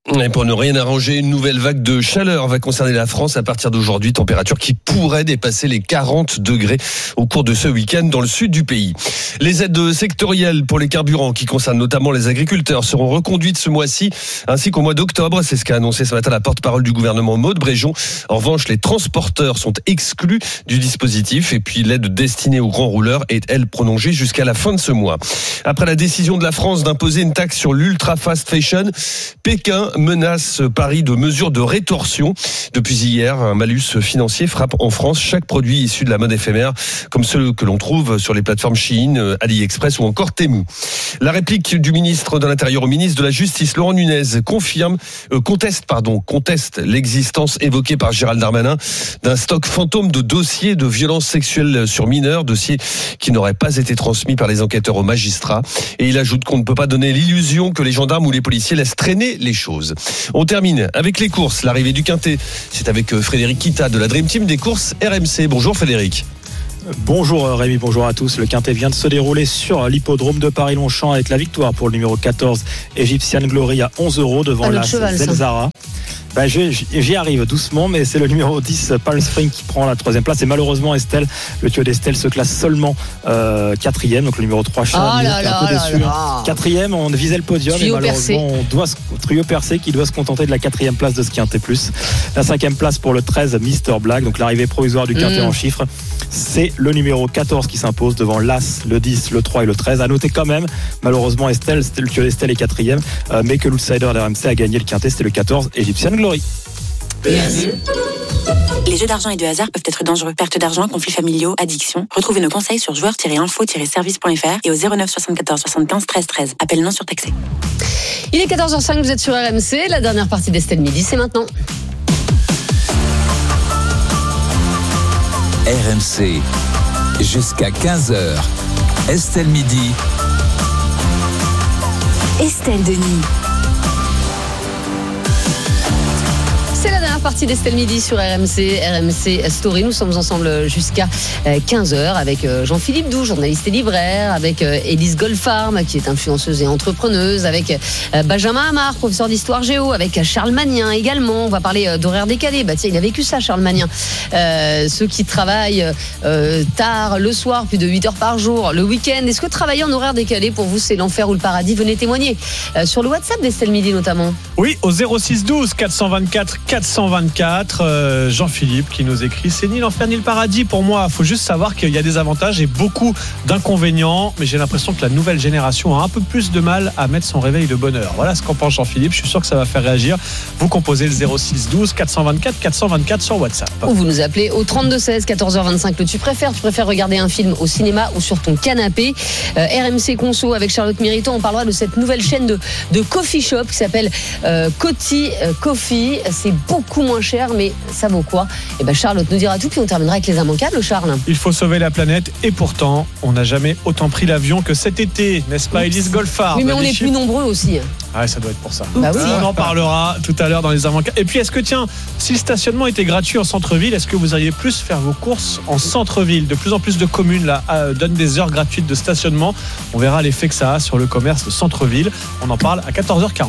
Et pour ne rien arranger, une nouvelle vague de chaleur va concerner la France à partir d'aujourd'hui. Température qui pourrait dépasser les 40 degrés au cours de ce week-end dans le sud du pays. Les aides sectorielles pour les carburants qui concernent notamment les agriculteurs seront reconduites ce mois-ci ainsi qu'au mois d'octobre. C'est ce qu'a annoncé ce matin la porte-parole du gouvernement Maud Bréjon. En revanche, les transporteurs sont exclus du dispositif et puis l'aide destinée aux grands rouleurs est, elle, prolongée jusqu'à la fin de ce mois. Après la décision de la France d'imposer une taxe sur l'ultra fast fashion, Pékin menace Paris de mesures de rétorsion. Depuis hier, un malus financier frappe en France chaque produit issu de la mode éphémère, comme ceux que l'on trouve sur les plateformes Shein, AliExpress ou encore Temu. La réplique du ministre de l'Intérieur au ministre de la Justice, Laurent Nunez, conteste l'existence évoquée par Gérald Darmanin d'un stock fantôme de dossiers de violences sexuelles sur mineurs, dossiers qui n'auraient pas été transmis par les enquêteurs aux magistrats. Et il ajoute qu'on ne peut pas donner l'illusion que les gendarmes ou les policiers laissent traîner les choses. On termine avec les courses, l'arrivée du Quintet. C'est avec Frédéric Kita de la Dream Team des courses RMC. Bonjour Frédéric. Bonjour Rémi, bonjour à tous. Le Quintet vient de se dérouler sur l'hippodrome de Paris-Longchamp avec la victoire pour le numéro 14, Egyptian Glory à 11 € devant la Zelzara. J'y arrive doucement, mais c'est le numéro 10 Palm Spring qui prend la 3e place et malheureusement Estelle, le trio d'Estelle se classe seulement 4e, donc le numéro 3 Charles est un peu déçu. 4e, on visait le podium et malheureusement trio percé qui doit se contenter de la 4e place de ce Quintet plus. La 5e place pour le 13 Mr Black, donc l'arrivée provisoire du Quintet en chiffres, c'est le numéro 14 qui s'impose devant l'As, le 10, le 3 et le 13. À noter quand même, malheureusement Estelle, c'était le trio d'Estelle est 4e, mais que l'outsider d'RMC a gagné le Quintet, c'était le 14 Egyptian Glory. Les jeux d'argent et de hasard peuvent être dangereux. Perte d'argent, conflits familiaux, addiction. Retrouvez nos conseils sur joueurs-info-service.fr et au 09 74 75 13 13. Appel non surtaxé. Il est 14h05, vous êtes sur RMC. La dernière partie d'Estelle Midi, c'est maintenant. RMC, jusqu'à 15h. Estelle Midi. Estelle Denis. C'est la dernière partie d'Estelle Midi sur RMC Story. Nous sommes ensemble jusqu'à 15h avec Jean-Philippe Doux, journaliste et libraire, avec Élise Goldfarm, qui est influenceuse et entrepreneuse, avec Benjamin Amar, professeur d'histoire géo, avec Charles Magnin également. On va parler d'horaire décalé. Tiens, il a vécu ça, Charles Magnin. Ceux qui travaillent tard le soir, plus de 8 heures par jour, le week-end. Est-ce que travailler en horaire décalé, pour vous, c'est l'enfer ou le paradis? Venez témoigner sur le WhatsApp d'Estelle Midi notamment. Oui, au 06 12 424 424, Jean-Philippe qui nous écrit: c'est ni l'enfer ni le paradis pour moi. Il faut juste savoir qu'il y a des avantages et beaucoup d'inconvénients, mais j'ai l'impression que la nouvelle génération a un peu plus de mal à mettre son réveil de bonne heure. Voilà ce qu'en pense Jean-Philippe. Je suis sûr que ça va faire réagir. Vous composez le 06 12 424 424 sur WhatsApp. Ou vous nous appelez au 32 16 14h25. Le tu préfères regarder un film au cinéma ou sur ton canapé. RMC Conso avec Charlotte Mériton, on parlera de cette nouvelle chaîne de coffee shop qui s'appelle Coty Coffee. C'est beaucoup moins cher, mais ça vaut quoi? Charlotte nous dira tout, puis on terminera avec les immanquables. Charles, il faut sauver la planète et pourtant on n'a jamais autant pris l'avion que cet été, n'est-ce pas? Élise Goldfarb? Oui, mais on est plus nombreux aussi. Ouais, ça doit être pour ça. Oui. On en parlera tout à l'heure dans les immanquables. Et puis est-ce que si le stationnement était gratuit en centre-ville, est-ce que vous alliez plus faire vos courses en centre-ville? De plus en plus de communes là donnent des heures gratuites de stationnement. On verra l'effet que ça a sur le commerce de centre-ville. On en parle à 14h40.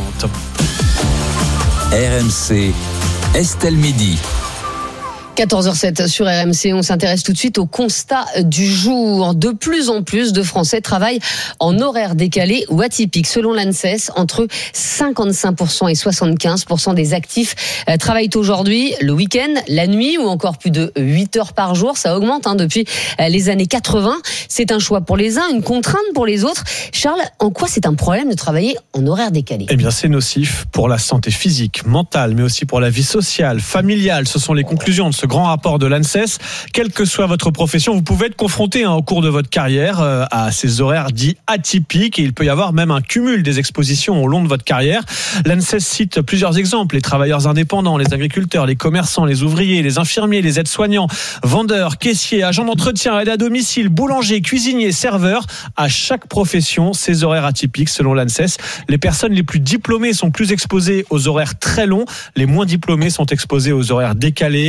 RMC, Estelle Midi. 14h07 sur RMC, on s'intéresse tout de suite au constat du jour. De plus en plus de Français travaillent en horaire décalé ou atypique. Selon l'ANSES, entre 55% et 75% des actifs travaillent aujourd'hui le week-end, la nuit ou encore plus de 8 heures par jour. Ça augmente depuis les années 80. C'est un choix pour les uns, une contrainte pour les autres. Charles, en quoi c'est un problème de travailler en horaire décalé? Eh bien, c'est nocif pour la santé physique, mentale, mais aussi pour la vie sociale, familiale. Ce sont les conclusions de ce grand rapport de l'ANSES. Quelle que soit votre profession, vous pouvez être confronté au cours de votre carrière à ces horaires dits atypiques, et il peut y avoir même un cumul des expositions au long de votre carrière. L'ANSES cite plusieurs exemples: les travailleurs indépendants, les agriculteurs, les commerçants, les ouvriers, les infirmiers, les aides-soignants, vendeurs, caissiers, agents d'entretien, aides à domicile, boulangers, cuisiniers, serveurs. À chaque profession, ces horaires atypiques, selon l'ANSES. Les personnes les plus diplômées sont plus exposées aux horaires très longs. Les moins diplômés sont exposés aux horaires décalés et au travail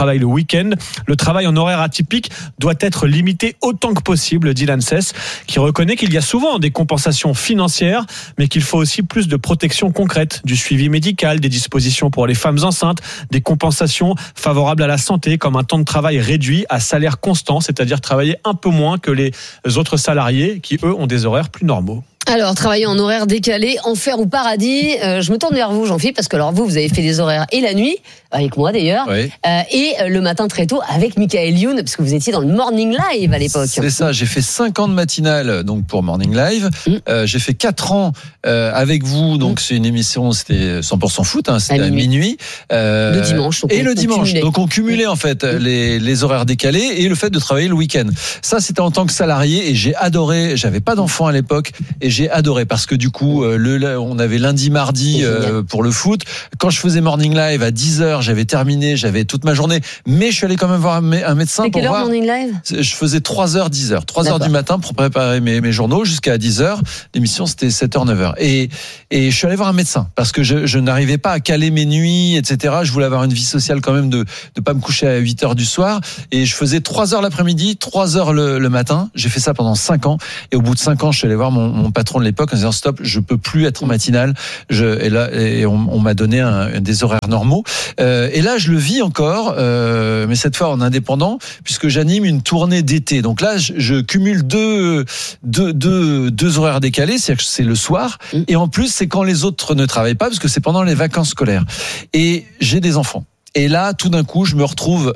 travaillent le week-end. Le travail en horaire atypique doit être limité autant que possible, dit l'ANSES, qui reconnaît qu'il y a souvent des compensations financières, mais qu'il faut aussi plus de protection concrète, du suivi médical, des dispositions pour les femmes enceintes, des compensations favorables à la santé, comme un temps de travail réduit à salaire constant, c'est-à-dire travailler un peu moins que les autres salariés qui, eux, ont des horaires plus normaux. Alors, travailler en horaire décalé, enfer ou paradis, je me tourne vers vous, Jean-Philippe, parce que alors vous avez fait des horaires et la nuit, avec moi d'ailleurs, oui. Et le matin très tôt avec Michael Youn, parce que vous étiez dans le Morning Live à l'époque. C'est ça, j'ai fait 5 ans de matinale donc pour Morning Live, j'ai fait 4 ans avec vous, donc c'est une émission, c'était 100% foot, hein, c'était à minuit. Le dimanche. Et le dimanche, donc on cumulait en fait les horaires décalés et le fait de travailler le week-end. Ça c'était en tant que salarié et j'ai adoré, j'avais pas d'enfant à l'époque et j'ai adoré parce que du coup on avait lundi mardi pour le foot. Quand je faisais Morning Live à 10h, j'avais terminé, j'avais toute ma journée, mais je suis allé quand même voir un médecin. C'est pour voir. Morning Live ? Je faisais 3h 10h, 3h du matin pour préparer mes journaux jusqu'à 10h. L'émission c'était 7h 9h et je suis allé voir un médecin parce que je n'arrivais pas à caler mes nuits, etc. Je voulais avoir une vie sociale quand même, de pas me coucher à 8h du soir, et je faisais 3h l'après-midi, 3h le matin. J'ai fait ça pendant 5 ans et au bout de 5 ans, je suis allé voir mon patron de l'époque en disant stop, je peux plus être en matinale. Et on m'a donné des horaires normaux. Et là, je le vis encore, mais cette fois en indépendant, puisque j'anime une tournée d'été. Donc là, je cumule deux horaires décalés, c'est-à-dire que c'est le soir, et en plus, c'est quand les autres ne travaillent pas, parce que c'est pendant les vacances scolaires. Et j'ai des enfants. Et là, tout d'un coup, je me retrouve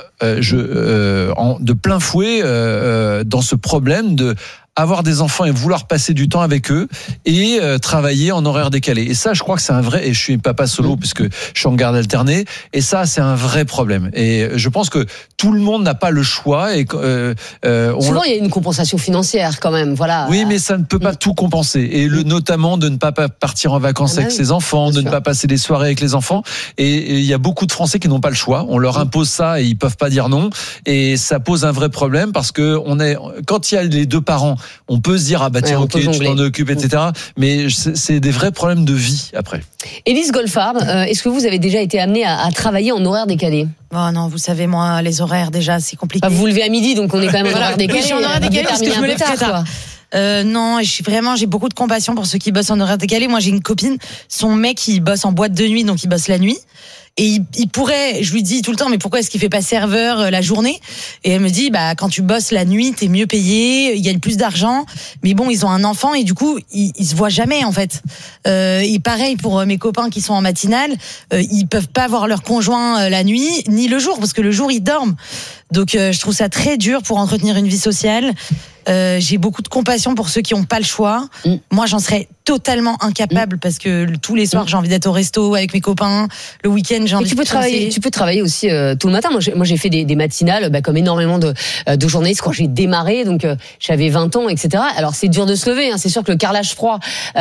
de plein fouet dans ce problème de avoir des enfants et vouloir passer du temps avec eux et travailler en horaire décalé. Et ça, je crois que c'est un vrai... Et je suis papa solo puisque je suis en garde alternée. Et ça, c'est un vrai problème. Et je pense que tout le monde n'a pas le choix. Et souvent, il y a une compensation financière quand même. Voilà. Oui, mais ça ne peut pas tout compenser. Et notamment de ne pas partir en vacances avec ses enfants, de ne pas passer des soirées avec les enfants. Et il y a beaucoup de Français qui n'ont pas le choix. On leur impose ça et ils peuvent pas dire non. Et ça pose un vrai problème parce que quand il y a les deux parents, on peut se dire ah bah tiens ok tu t'en occupes etc. Mais c'est des vrais problèmes de vie après. Élise Goldfarb, est-ce que vous avez déjà été amenée à travailler en horaire décalé? Oh non, vous savez moi les horaires déjà c'est compliqué. Vous vous levez à midi donc on est quand même en horaire décalé. Je suis en horaire décalé parce que je me lève très tard. Non, j'ai beaucoup de compassion pour ceux qui bossent en horaire décalé. Moi j'ai une copine, son mec il bosse en boîte de nuit donc il bosse la nuit. Et il pourrait, je lui dis tout le temps, mais pourquoi est-ce qu'il fait pas serveur la journée? Et elle me dit, bah quand tu bosses la nuit, t'es mieux payé, il gagne plus d'argent. Mais bon, ils ont un enfant et du coup, ils se voient jamais en fait. Et pareil pour mes copains qui sont en matinale, ils peuvent pas voir leur conjoint la nuit ni le jour parce que le jour ils dorment. Donc je trouve ça très dur pour entretenir une vie sociale. J'ai beaucoup de compassion pour ceux qui n'ont pas le choix. Moi, j'en serais totalement incapable parce que tous les soirs, j'ai envie d'être au resto avec mes copains. Le week-end, j'ai envie de tu peux travailler aussi tout le matin. Moi, j'ai fait des matinales, comme énormément de journalistes quand j'ai démarré. Donc, j'avais 20 ans, etc. Alors, c'est dur de se lever. Hein. C'est sûr que le carrelage froid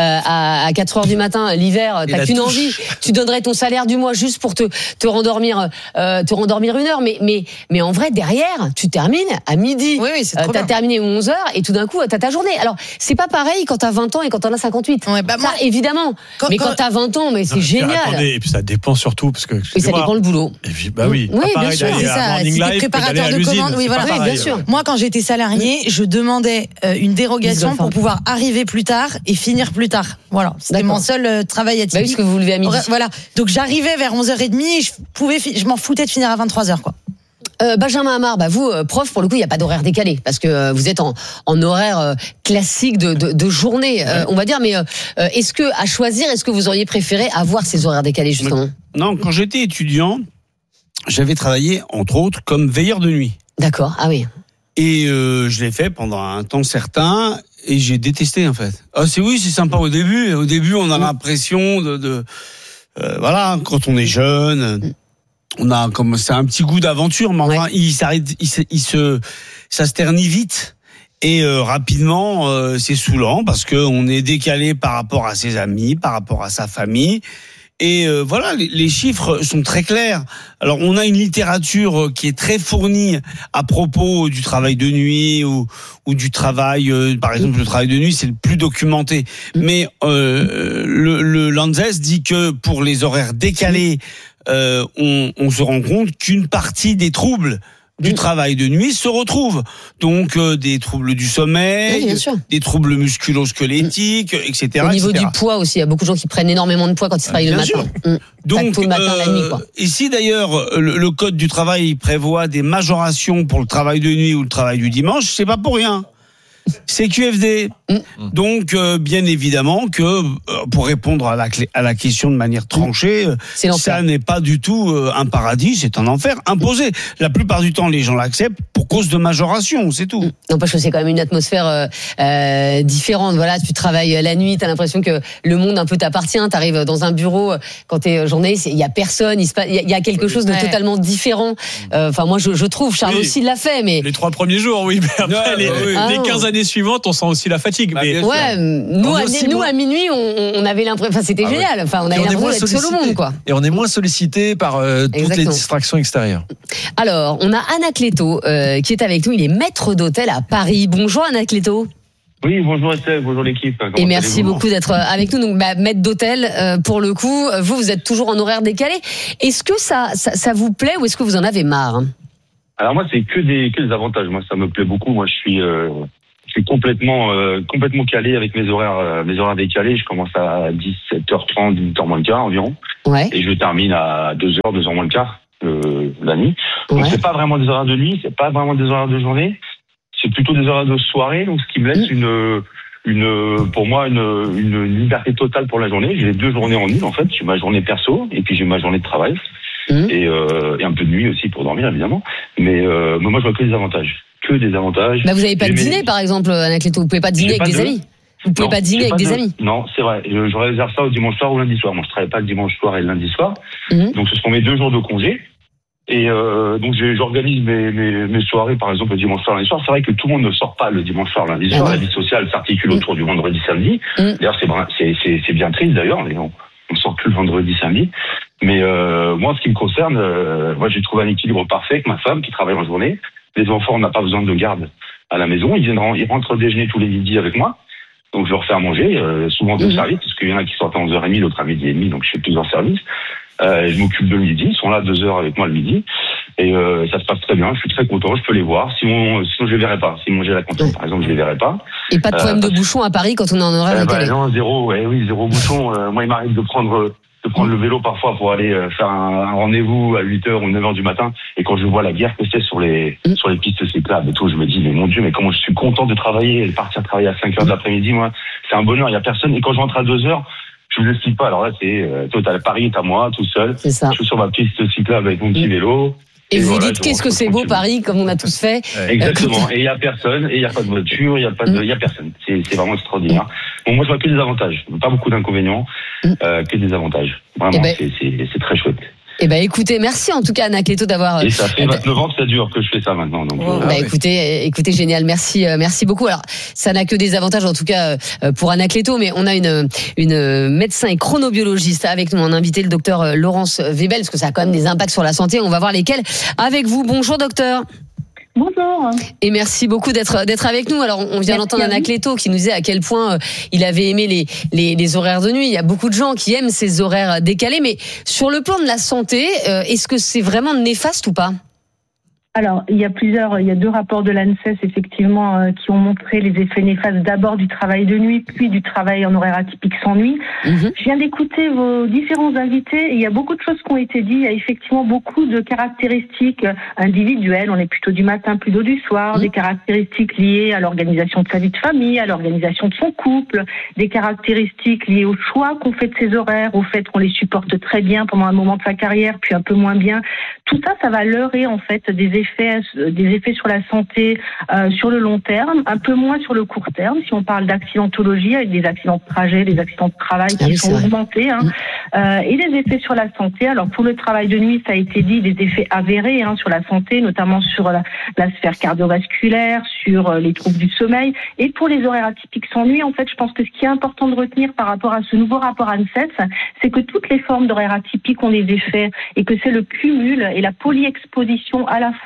à 4 heures du matin, l'hiver, t'as qu'une envie. Tu donnerais ton salaire du mois juste pour te rendormir une heure. Mais en vrai, derrière, tu termines à midi. Oui, c'est trop bien. T'as terminé 11h et tout d'un coup, t'as ta journée. Alors, c'est pas pareil quand t'as 20 ans et quand t'en as 58. Ouais, bah moi, ça, évidemment. Mais quand t'as 20 ans, mais c'est génial. Attendez, et puis ça dépend surtout parce que. Et ça dépend le boulot. Et puis, bah oui. Oui, bien sûr, c'est ça. Si t'es préparateur de commandes, oui, voilà. Oui, bien sûr. Moi, quand j'étais salarié, je demandais une dérogation pour pouvoir arriver plus tard et finir plus tard. Voilà. C'était mon seul travail atypique. Bah oui, parce que vous vous levez à midi. Voilà. Donc, j'arrivais vers 11h30 et je m'en foutais de finir à 23h, quoi. Benjamin Amar, vous, prof, pour le coup, il n'y a pas d'horaire décalé, parce que vous êtes en horaire classique de journée, on va dire, mais est-ce que vous auriez préféré avoir ces horaires décalés, justement? Non, quand j'étais étudiant, j'avais travaillé, entre autres, comme veilleur de nuit. D'accord, ah oui. Et je l'ai fait pendant un temps certain, et j'ai détesté, en fait. C'est sympa au début. Au début, on a l'impression voilà, quand on est jeune... c'est un petit goût d'aventure, mais enfin, ça se ternit vite. Et rapidement, c'est saoulant parce que on est décalé par rapport à ses amis, par rapport à sa famille. Et voilà, les chiffres sont très clairs. Alors, on a une littérature qui est très fournie à propos du travail de nuit ou du travail, par exemple, le travail de nuit, c'est le plus documenté. Mais le Lanxess dit que pour les horaires décalés, on se rend compte qu'une partie des troubles du travail de nuit se retrouvent. Donc des troubles du sommeil, des troubles musculo-squelettiques, etc. Au niveau etc. du poids aussi, il y a beaucoup de gens qui prennent énormément de poids quand ils travaillent le matin. Donc, le matin, la nuit, quoi. Ici d'ailleurs, le code du travail prévoit des majorations pour le travail de nuit ou le travail du dimanche, c'est pas pour rien. C'est QFD. Donc, bien évidemment que pour répondre à la question de manière tranchée, ça n'est pas du tout un paradis, c'est un enfer imposé. La plupart du temps, les gens l'acceptent pour cause de majoration, c'est tout. Non, parce que c'est quand même une atmosphère différente. Voilà, tu travailles la nuit, t'as l'impression que le monde un peu t'appartient. T'arrives dans un bureau quand t'es journaliste, il y a personne, il y a quelque chose de totalement différent. Enfin, moi, je trouve, Charles aussi l'a fait, mais les 3 premiers jours, oui, mais après les 15 années suivantes, on sent aussi la fatigue. Mais nous à minuit, on avait l'impression, enfin c'était génial. Enfin, on avait l'impression d'être seul au monde, quoi. Et on est moins sollicité par toutes les distractions extérieures. Alors, on a Anacleto qui est avec nous. Il est maître d'hôtel à Paris. Bonjour Anacleto. Oui, bonjour Estelle, bonjour l'équipe. Et merci beaucoup d'être avec nous. Donc, maître d'hôtel, pour le coup, vous êtes toujours en horaire décalé. Est-ce que ça vous plaît ou est-ce que vous en avez marre? Alors moi, c'est que des avantages. Moi, ça me plaît beaucoup. Moi, je suis complètement calé avec mes horaires décalés. Je commence à 17h30, 18h moins le quart environ. Ouais. Et je termine à 2h moins le quart la nuit. Donc c'est pas vraiment des horaires de nuit, c'est pas vraiment des horaires de journée. C'est plutôt des horaires de soirée, donc ce qui me laisse pour moi une liberté totale pour la journée. J'ai 2 journées en une en fait. J'ai ma journée perso et puis j'ai ma journée de travail et un peu de nuit aussi pour dormir évidemment. Mais moi je vois que des avantages. Que des avantages. Bah vous n'avez pas de dîner par exemple, Anacleto. Vous pouvez pas dîner avec des amis. Vous pouvez pas dîner avec des amis. Non, c'est vrai. Je réserve ça au dimanche soir ou lundi soir. Moi je travaille pas le dimanche soir et le lundi soir. Donc ce sont mes 2 jours de congé. Et donc j'organise mes soirées par exemple le dimanche soir, lundi soir. C'est vrai que tout le monde ne sort pas le dimanche soir, lundi soir. La vie sociale s'articule autour du vendredi, samedi. D'ailleurs c'est bien triste d'ailleurs. On sort plus le vendredi, samedi. Mais moi, ce qui me concerne, moi j'ai trouvé un équilibre parfait avec ma femme qui travaille en journée. Les enfants, on n'a pas besoin de garde à la maison. Ils rentrent déjeuner tous les midis avec moi. Donc je leur fais à manger, souvent 2 services, parce qu'il y en a qui sortent à 11h30, l'autre à midi et demi, donc je fais plusieurs services. Je m'occupe de midi, ils sont là 2 heures avec moi le midi. Et ça se passe très bien, je suis très content, je peux les voir. Sinon je les verrai pas. Si manger à la cantine, par exemple, je les verrai pas. Et pas de problème de bouchon à Paris quand on est en horaire décalé? Non, zéro bouchon. Moi, il m'arrive de prendre le vélo parfois pour aller faire un rendez-vous à 8h ou 9h du matin. Et quand je vois la guerre que c'est sur les pistes cyclables et tout, je me dis, mais mon Dieu, mais comment je suis content de travailler et de partir travailler à 5h de l'après-midi, moi. C'est un bonheur, il y a personne. Et quand je rentre à 2h, je vous explique pas. Alors là, toi, t'as Paris, t'as moi, tout seul. C'est ça. Je suis sur ma piste cyclable avec mon petit vélo. Et vous dites, qu'est-ce que c'est beau Paris, comme on a tous fait. Exactement. Et il y a personne, et il y a pas de voiture, il y a personne. C'est vraiment extraordinaire. Bon, moi, je vois que des avantages. Pas beaucoup d'inconvénients, que des avantages. Vraiment, c'est très chouette. Eh ben écoutez, merci en tout cas Anacleto d'avoir. Et ça fait 29 ans que ça dure que je fais ça maintenant. Donc, écoutez, génial, merci beaucoup. Alors ça n'a que des avantages en tout cas pour Anacleto, mais on a une médecin et chronobiologiste avec nous, on a invité le docteur Laurence Webel, parce que ça a quand même des impacts sur la santé. On va voir lesquels avec vous. Bonjour docteur. Bonjour. Et merci beaucoup d'être avec nous. Alors, on vient d'entendre Anacleto qui nous disait à quel point il avait aimé les horaires de nuit. Il y a beaucoup de gens qui aiment ces horaires décalés, mais sur le plan de la santé, est-ce que c'est vraiment néfaste ou pas ? Alors, il y a 2 rapports de l'ANSES, effectivement, qui ont montré les effets néfastes d'abord du travail de nuit, puis du travail en horaire atypique sans nuit. Je viens d'écouter vos différents invités et il y a beaucoup de choses qui ont été dites. Il y a effectivement beaucoup de caractéristiques individuelles. On est plutôt du matin, plutôt du soir. Des caractéristiques liées à l'organisation de sa vie de famille, à l'organisation de son couple. Des caractéristiques liées au choix qu'on fait de ses horaires, au fait qu'on les supporte très bien pendant un moment de sa carrière, puis un peu moins bien. Tout ça, ça va leurrer, en fait, des effets sur la santé sur le long terme, un peu moins sur le court terme, si on parle d'accidentologie, avec des accidents de trajet, des accidents de travail qui sont augmentés, et les effets sur la santé. Alors pour le travail de nuit, ça a été dit, des effets avérés sur la santé, notamment sur la sphère cardiovasculaire, sur les troubles du sommeil, et pour les horaires atypiques sans nuit, en fait, je pense que ce qui est important de retenir par rapport à ce nouveau rapport ANSES, c'est que toutes les formes d'horaires atypiques ont des effets, et que c'est le cumul et la polyexposition à la fois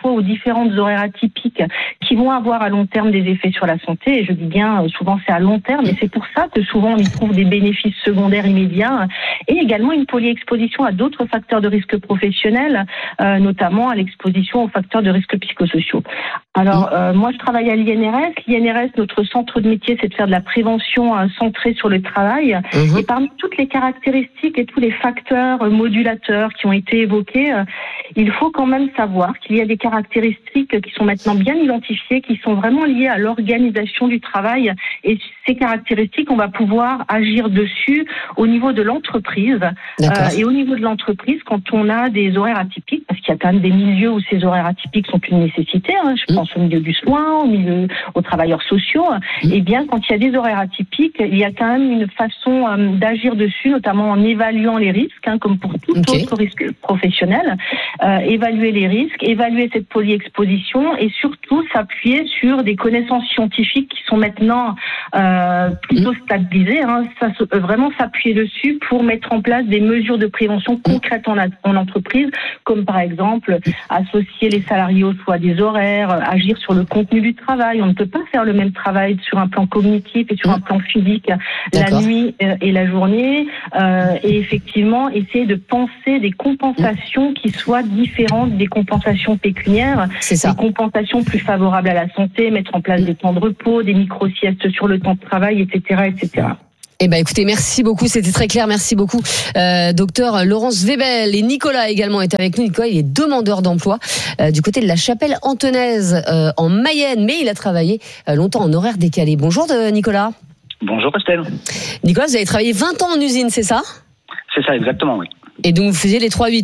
parfois aux différentes horaires atypiques qui vont avoir à long terme des effets sur la santé. Et je dis bien, souvent c'est à long terme, et c'est pour ça que souvent on y trouve des bénéfices secondaires immédiats, et également une polyexposition à d'autres facteurs de risque professionnels, notamment à l'exposition aux facteurs de risque psychosociaux. Alors, moi je travaille à l'INRS. L'INRS, notre centre de métier, c'est de faire de la prévention centrée sur le travail. Et parmi toutes les caractéristiques et tous les facteurs modulateurs qui ont été évoqués, il faut quand même savoir qu'il y a des caractéristiques qui sont maintenant bien identifiées, qui sont vraiment liées à l'organisation du travail. Et ces caractéristiques, on va pouvoir agir dessus au niveau de l'entreprise. Et au niveau de l'entreprise, quand on a des horaires atypiques, parce qu'il y a quand même des milieux où ces horaires atypiques sont une nécessité, je pense au milieu du soin, aux travailleurs sociaux, et bien quand il y a des horaires atypiques, il y a quand même une façon d'agir dessus, notamment en évaluant les risques, comme pour tout autre risque professionnel, évaluer les risques, évaluer cette polyexposition et surtout s'appuyer sur des connaissances scientifiques qui sont maintenant plutôt stabilisées, vraiment s'appuyer dessus pour mettre en place des mesures de prévention concrètes en entreprise, comme par exemple associer les salariés au choix des horaires, agir sur le contenu du travail. On ne peut pas faire le même travail sur un plan cognitif et sur un plan physique la nuit et la journée, et effectivement essayer de penser des compensations qui soient différentes des compensations pécuniaires, des compensations plus favorables à la santé, mettre en place des temps de repos, des micro-siestes sur le temps de travail, etc., etc. Eh ben, écoutez, merci beaucoup. C'était très clair. Merci beaucoup, docteur Laurence Webel. Et Nicolas également est avec nous. Nicolas, il est demandeur d'emploi du côté de la Chapelle-Antonaise en Mayenne, mais il a travaillé longtemps en horaire décalé. Bonjour Nicolas. Bonjour Estelle. Nicolas, vous avez travaillé 20 ans en usine, c'est ça ? C'est ça, exactement, oui. Et donc, vous faisiez les 3-8 ?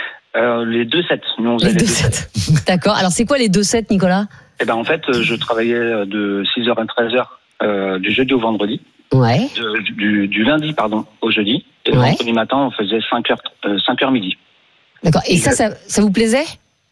Les 2-7. Nous, on faisait les 2-7. D'accord. Alors, c'est quoi les 2-7, Nicolas ? Eh ben, en fait, je travaillais de 6h à 13h du jeudi au vendredi. Ouais. Du lundi, au jeudi. Et le vendredi matin, on faisait 5h midi. D'accord. Et ça vous plaisait ?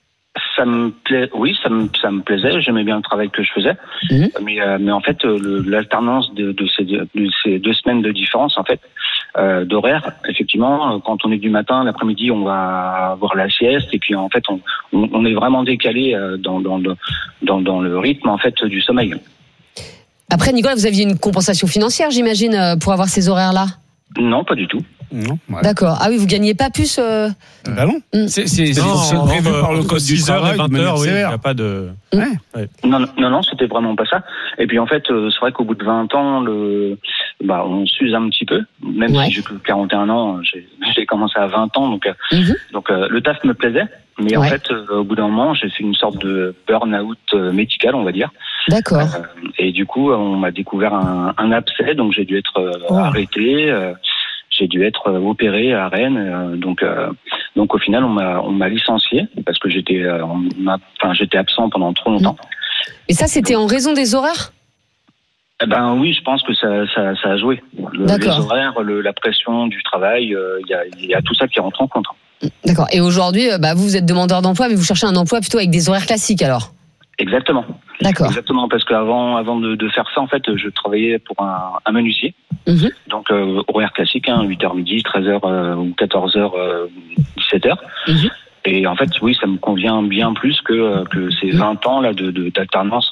Oui, ça me plaisait. J'aimais bien le travail que je faisais. Mais en fait, l'alternance de ces 2 semaines de différence, en fait, d'horaire, effectivement, quand on est du matin, l'après-midi, on va avoir la sieste, et puis en fait, on est vraiment décalé dans le rythme, en fait, du sommeil. Après, Nicolas, vous aviez une compensation financière, j'imagine, pour avoir ces horaires-là ? Non, pas du tout. Non. Ouais. D'accord. Ah oui, vous gagnez pas plus Bah non. C'est prévu par le code du travail. 20h, oui, il n'y a pas de... Non, c'était vraiment pas ça. Et puis en fait, c'est vrai qu'au bout de 20 ans, on s'use un petit peu. Même si j'ai que 41 ans, j'ai commencé à 20 ans, donc le taf me plaisait. Mais en fait, au bout d'un moment, j'ai fait une sorte de burn-out médical, on va dire. D'accord. Et du coup, on m'a découvert un abcès, donc j'ai dû être arrêté. J'ai dû être opéré à Rennes. Donc au final, on m'a licencié parce que j'étais absent pendant trop longtemps. Et ça, c'était en raison des horaires ? Eh ben oui, je pense que ça a joué. Les horaires, la pression du travail, il y a tout ça qui rentre en compte. D'accord. Et aujourd'hui, vous êtes demandeur d'emploi, mais vous cherchez un emploi plutôt avec des horaires classiques alors ? Exactement. D'accord. Exactement, parce qu'avant de faire ça, en fait, je travaillais pour un menuisier. Donc, horaire classique, 8h midi, 13h ou 14h, 17h. Et en fait, oui, ça me convient bien plus que ces 20 ans là d'alternance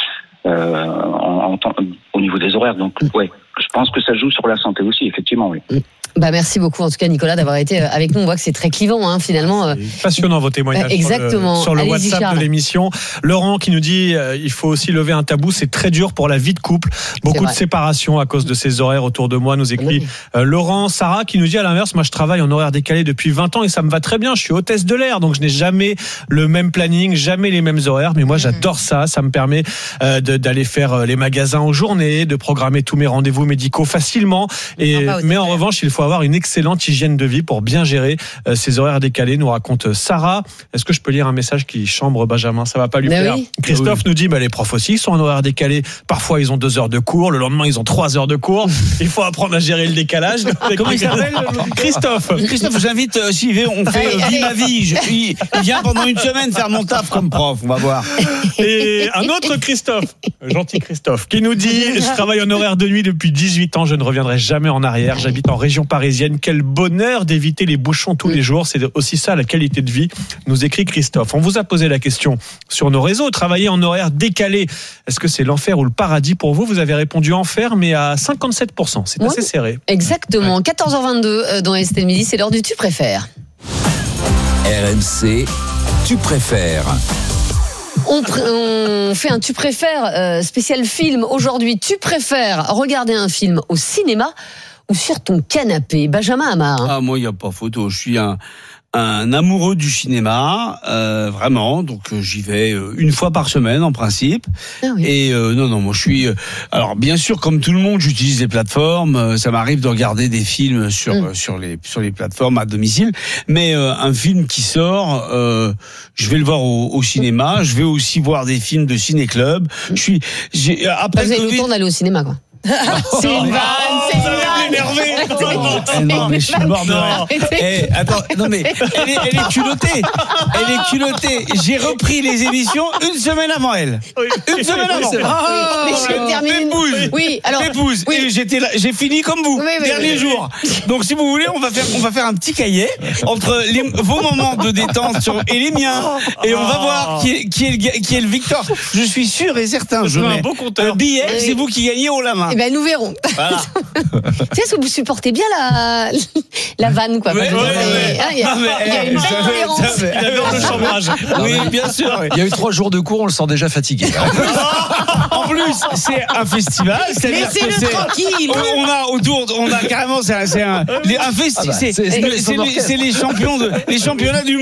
au niveau des horaires. Donc, ouais, je pense que ça joue sur la santé aussi, effectivement, oui. Merci beaucoup en tout cas Nicolas d'avoir été avec nous. On voit que c'est très clivant finalement. Passionnant vos témoignages sur le WhatsApp Charles. De l'émission. Laurent qui nous dit il faut aussi lever un tabou, c'est très dur pour la vie de couple. Beaucoup de séparations à cause de ces horaires autour de moi, nous écrit Laurent. Sarah qui nous dit à l'inverse, moi je travaille en horaire décalé depuis 20 ans et ça me va très bien, je suis hôtesse de l'air donc je n'ai jamais le même planning, jamais les mêmes horaires, mais moi j'adore ça me permet d'aller faire les magasins en journée, de programmer tous mes rendez-vous médicaux facilement mais en revanche il faut avoir une excellente hygiène de vie pour bien gérer ces horaires décalés, nous raconte Sarah. Est-ce que je peux lire un message qui chambre Benjamin ? Ça va pas lui plaire. Oui. Christophe nous dit les profs aussi sont en horaire décalé. Parfois ils ont 2 heures de cours, le lendemain ils ont 3 heures de cours. Il faut apprendre à gérer le décalage. Comment il s'appelle Christophe, je vous invite, on fait Vie ma vie. Il vient pendant une semaine faire mon taf comme prof, on va voir. Et un autre Christophe, gentil Christophe, qui nous dit je travaille en horaire de nuit depuis 18 ans, je ne reviendrai jamais en arrière, j'habite en région parisienne. parisienne. Quel bonheur d'éviter les bouchons tous les jours. C'est aussi ça la qualité de vie, nous écrit Christophe. On vous a posé la question sur nos réseaux. Travailler en horaire décalé, est-ce que c'est l'enfer ou le paradis pour vous? Vous avez répondu enfer, mais à 57%. C'est assez serré. Exactement. 14h22 dans Estelle Midi, c'est l'heure du Tu préfères. RMC, Tu préfères. On fait un Tu préfères spécial film aujourd'hui. Tu préfères regarder un film au cinéma ou sur ton canapé? Benjamin Amar. Ah, moi, il n'y a pas photo. Je suis un amoureux du cinéma, vraiment. Donc j'y vais une fois par semaine en principe. Ah oui. Et non, moi je suis. Alors bien sûr, comme tout le monde, j'utilise les plateformes. Ça m'arrive de regarder des films sur les plateformes à domicile. Mais un film qui sort, je vais le voir au cinéma. Je vais aussi voir des films de ciné-club. Après, vous avez le temps d'aller au cinéma, quoi. C'est une vanne, c'est une vanne. Non, mais je suis mort de rire. Attends, non mais elle est culottée. Elle est culottée. J'ai repris les émissions une semaine avant elle. Une semaine avant. Mais j'ai terminé. Oui, alors. Pépouze. Et j'étais là, j'ai fini comme vous. Dernier jour. Donc si vous voulez, on va faire un petit cahier entre vos moments de détente et les miens, et on va voir qui est le victoire. Je suis sûr et certain. Je mets un billet. C'est vous qui gagnez haut la main. Eh ben nous verrons. Voilà. Tu sais, est-ce que vous supportez bien la vanne, quoi? Il y a une belle cohérence. Il adore le chambrage. Oui, bien sûr. Il y a eu 3 jours de cours, on le sent déjà fatigué. En plus, c'est un festival. Laissez-le tranquille. On a carrément, c'est un festival. C'est les championnats du monde.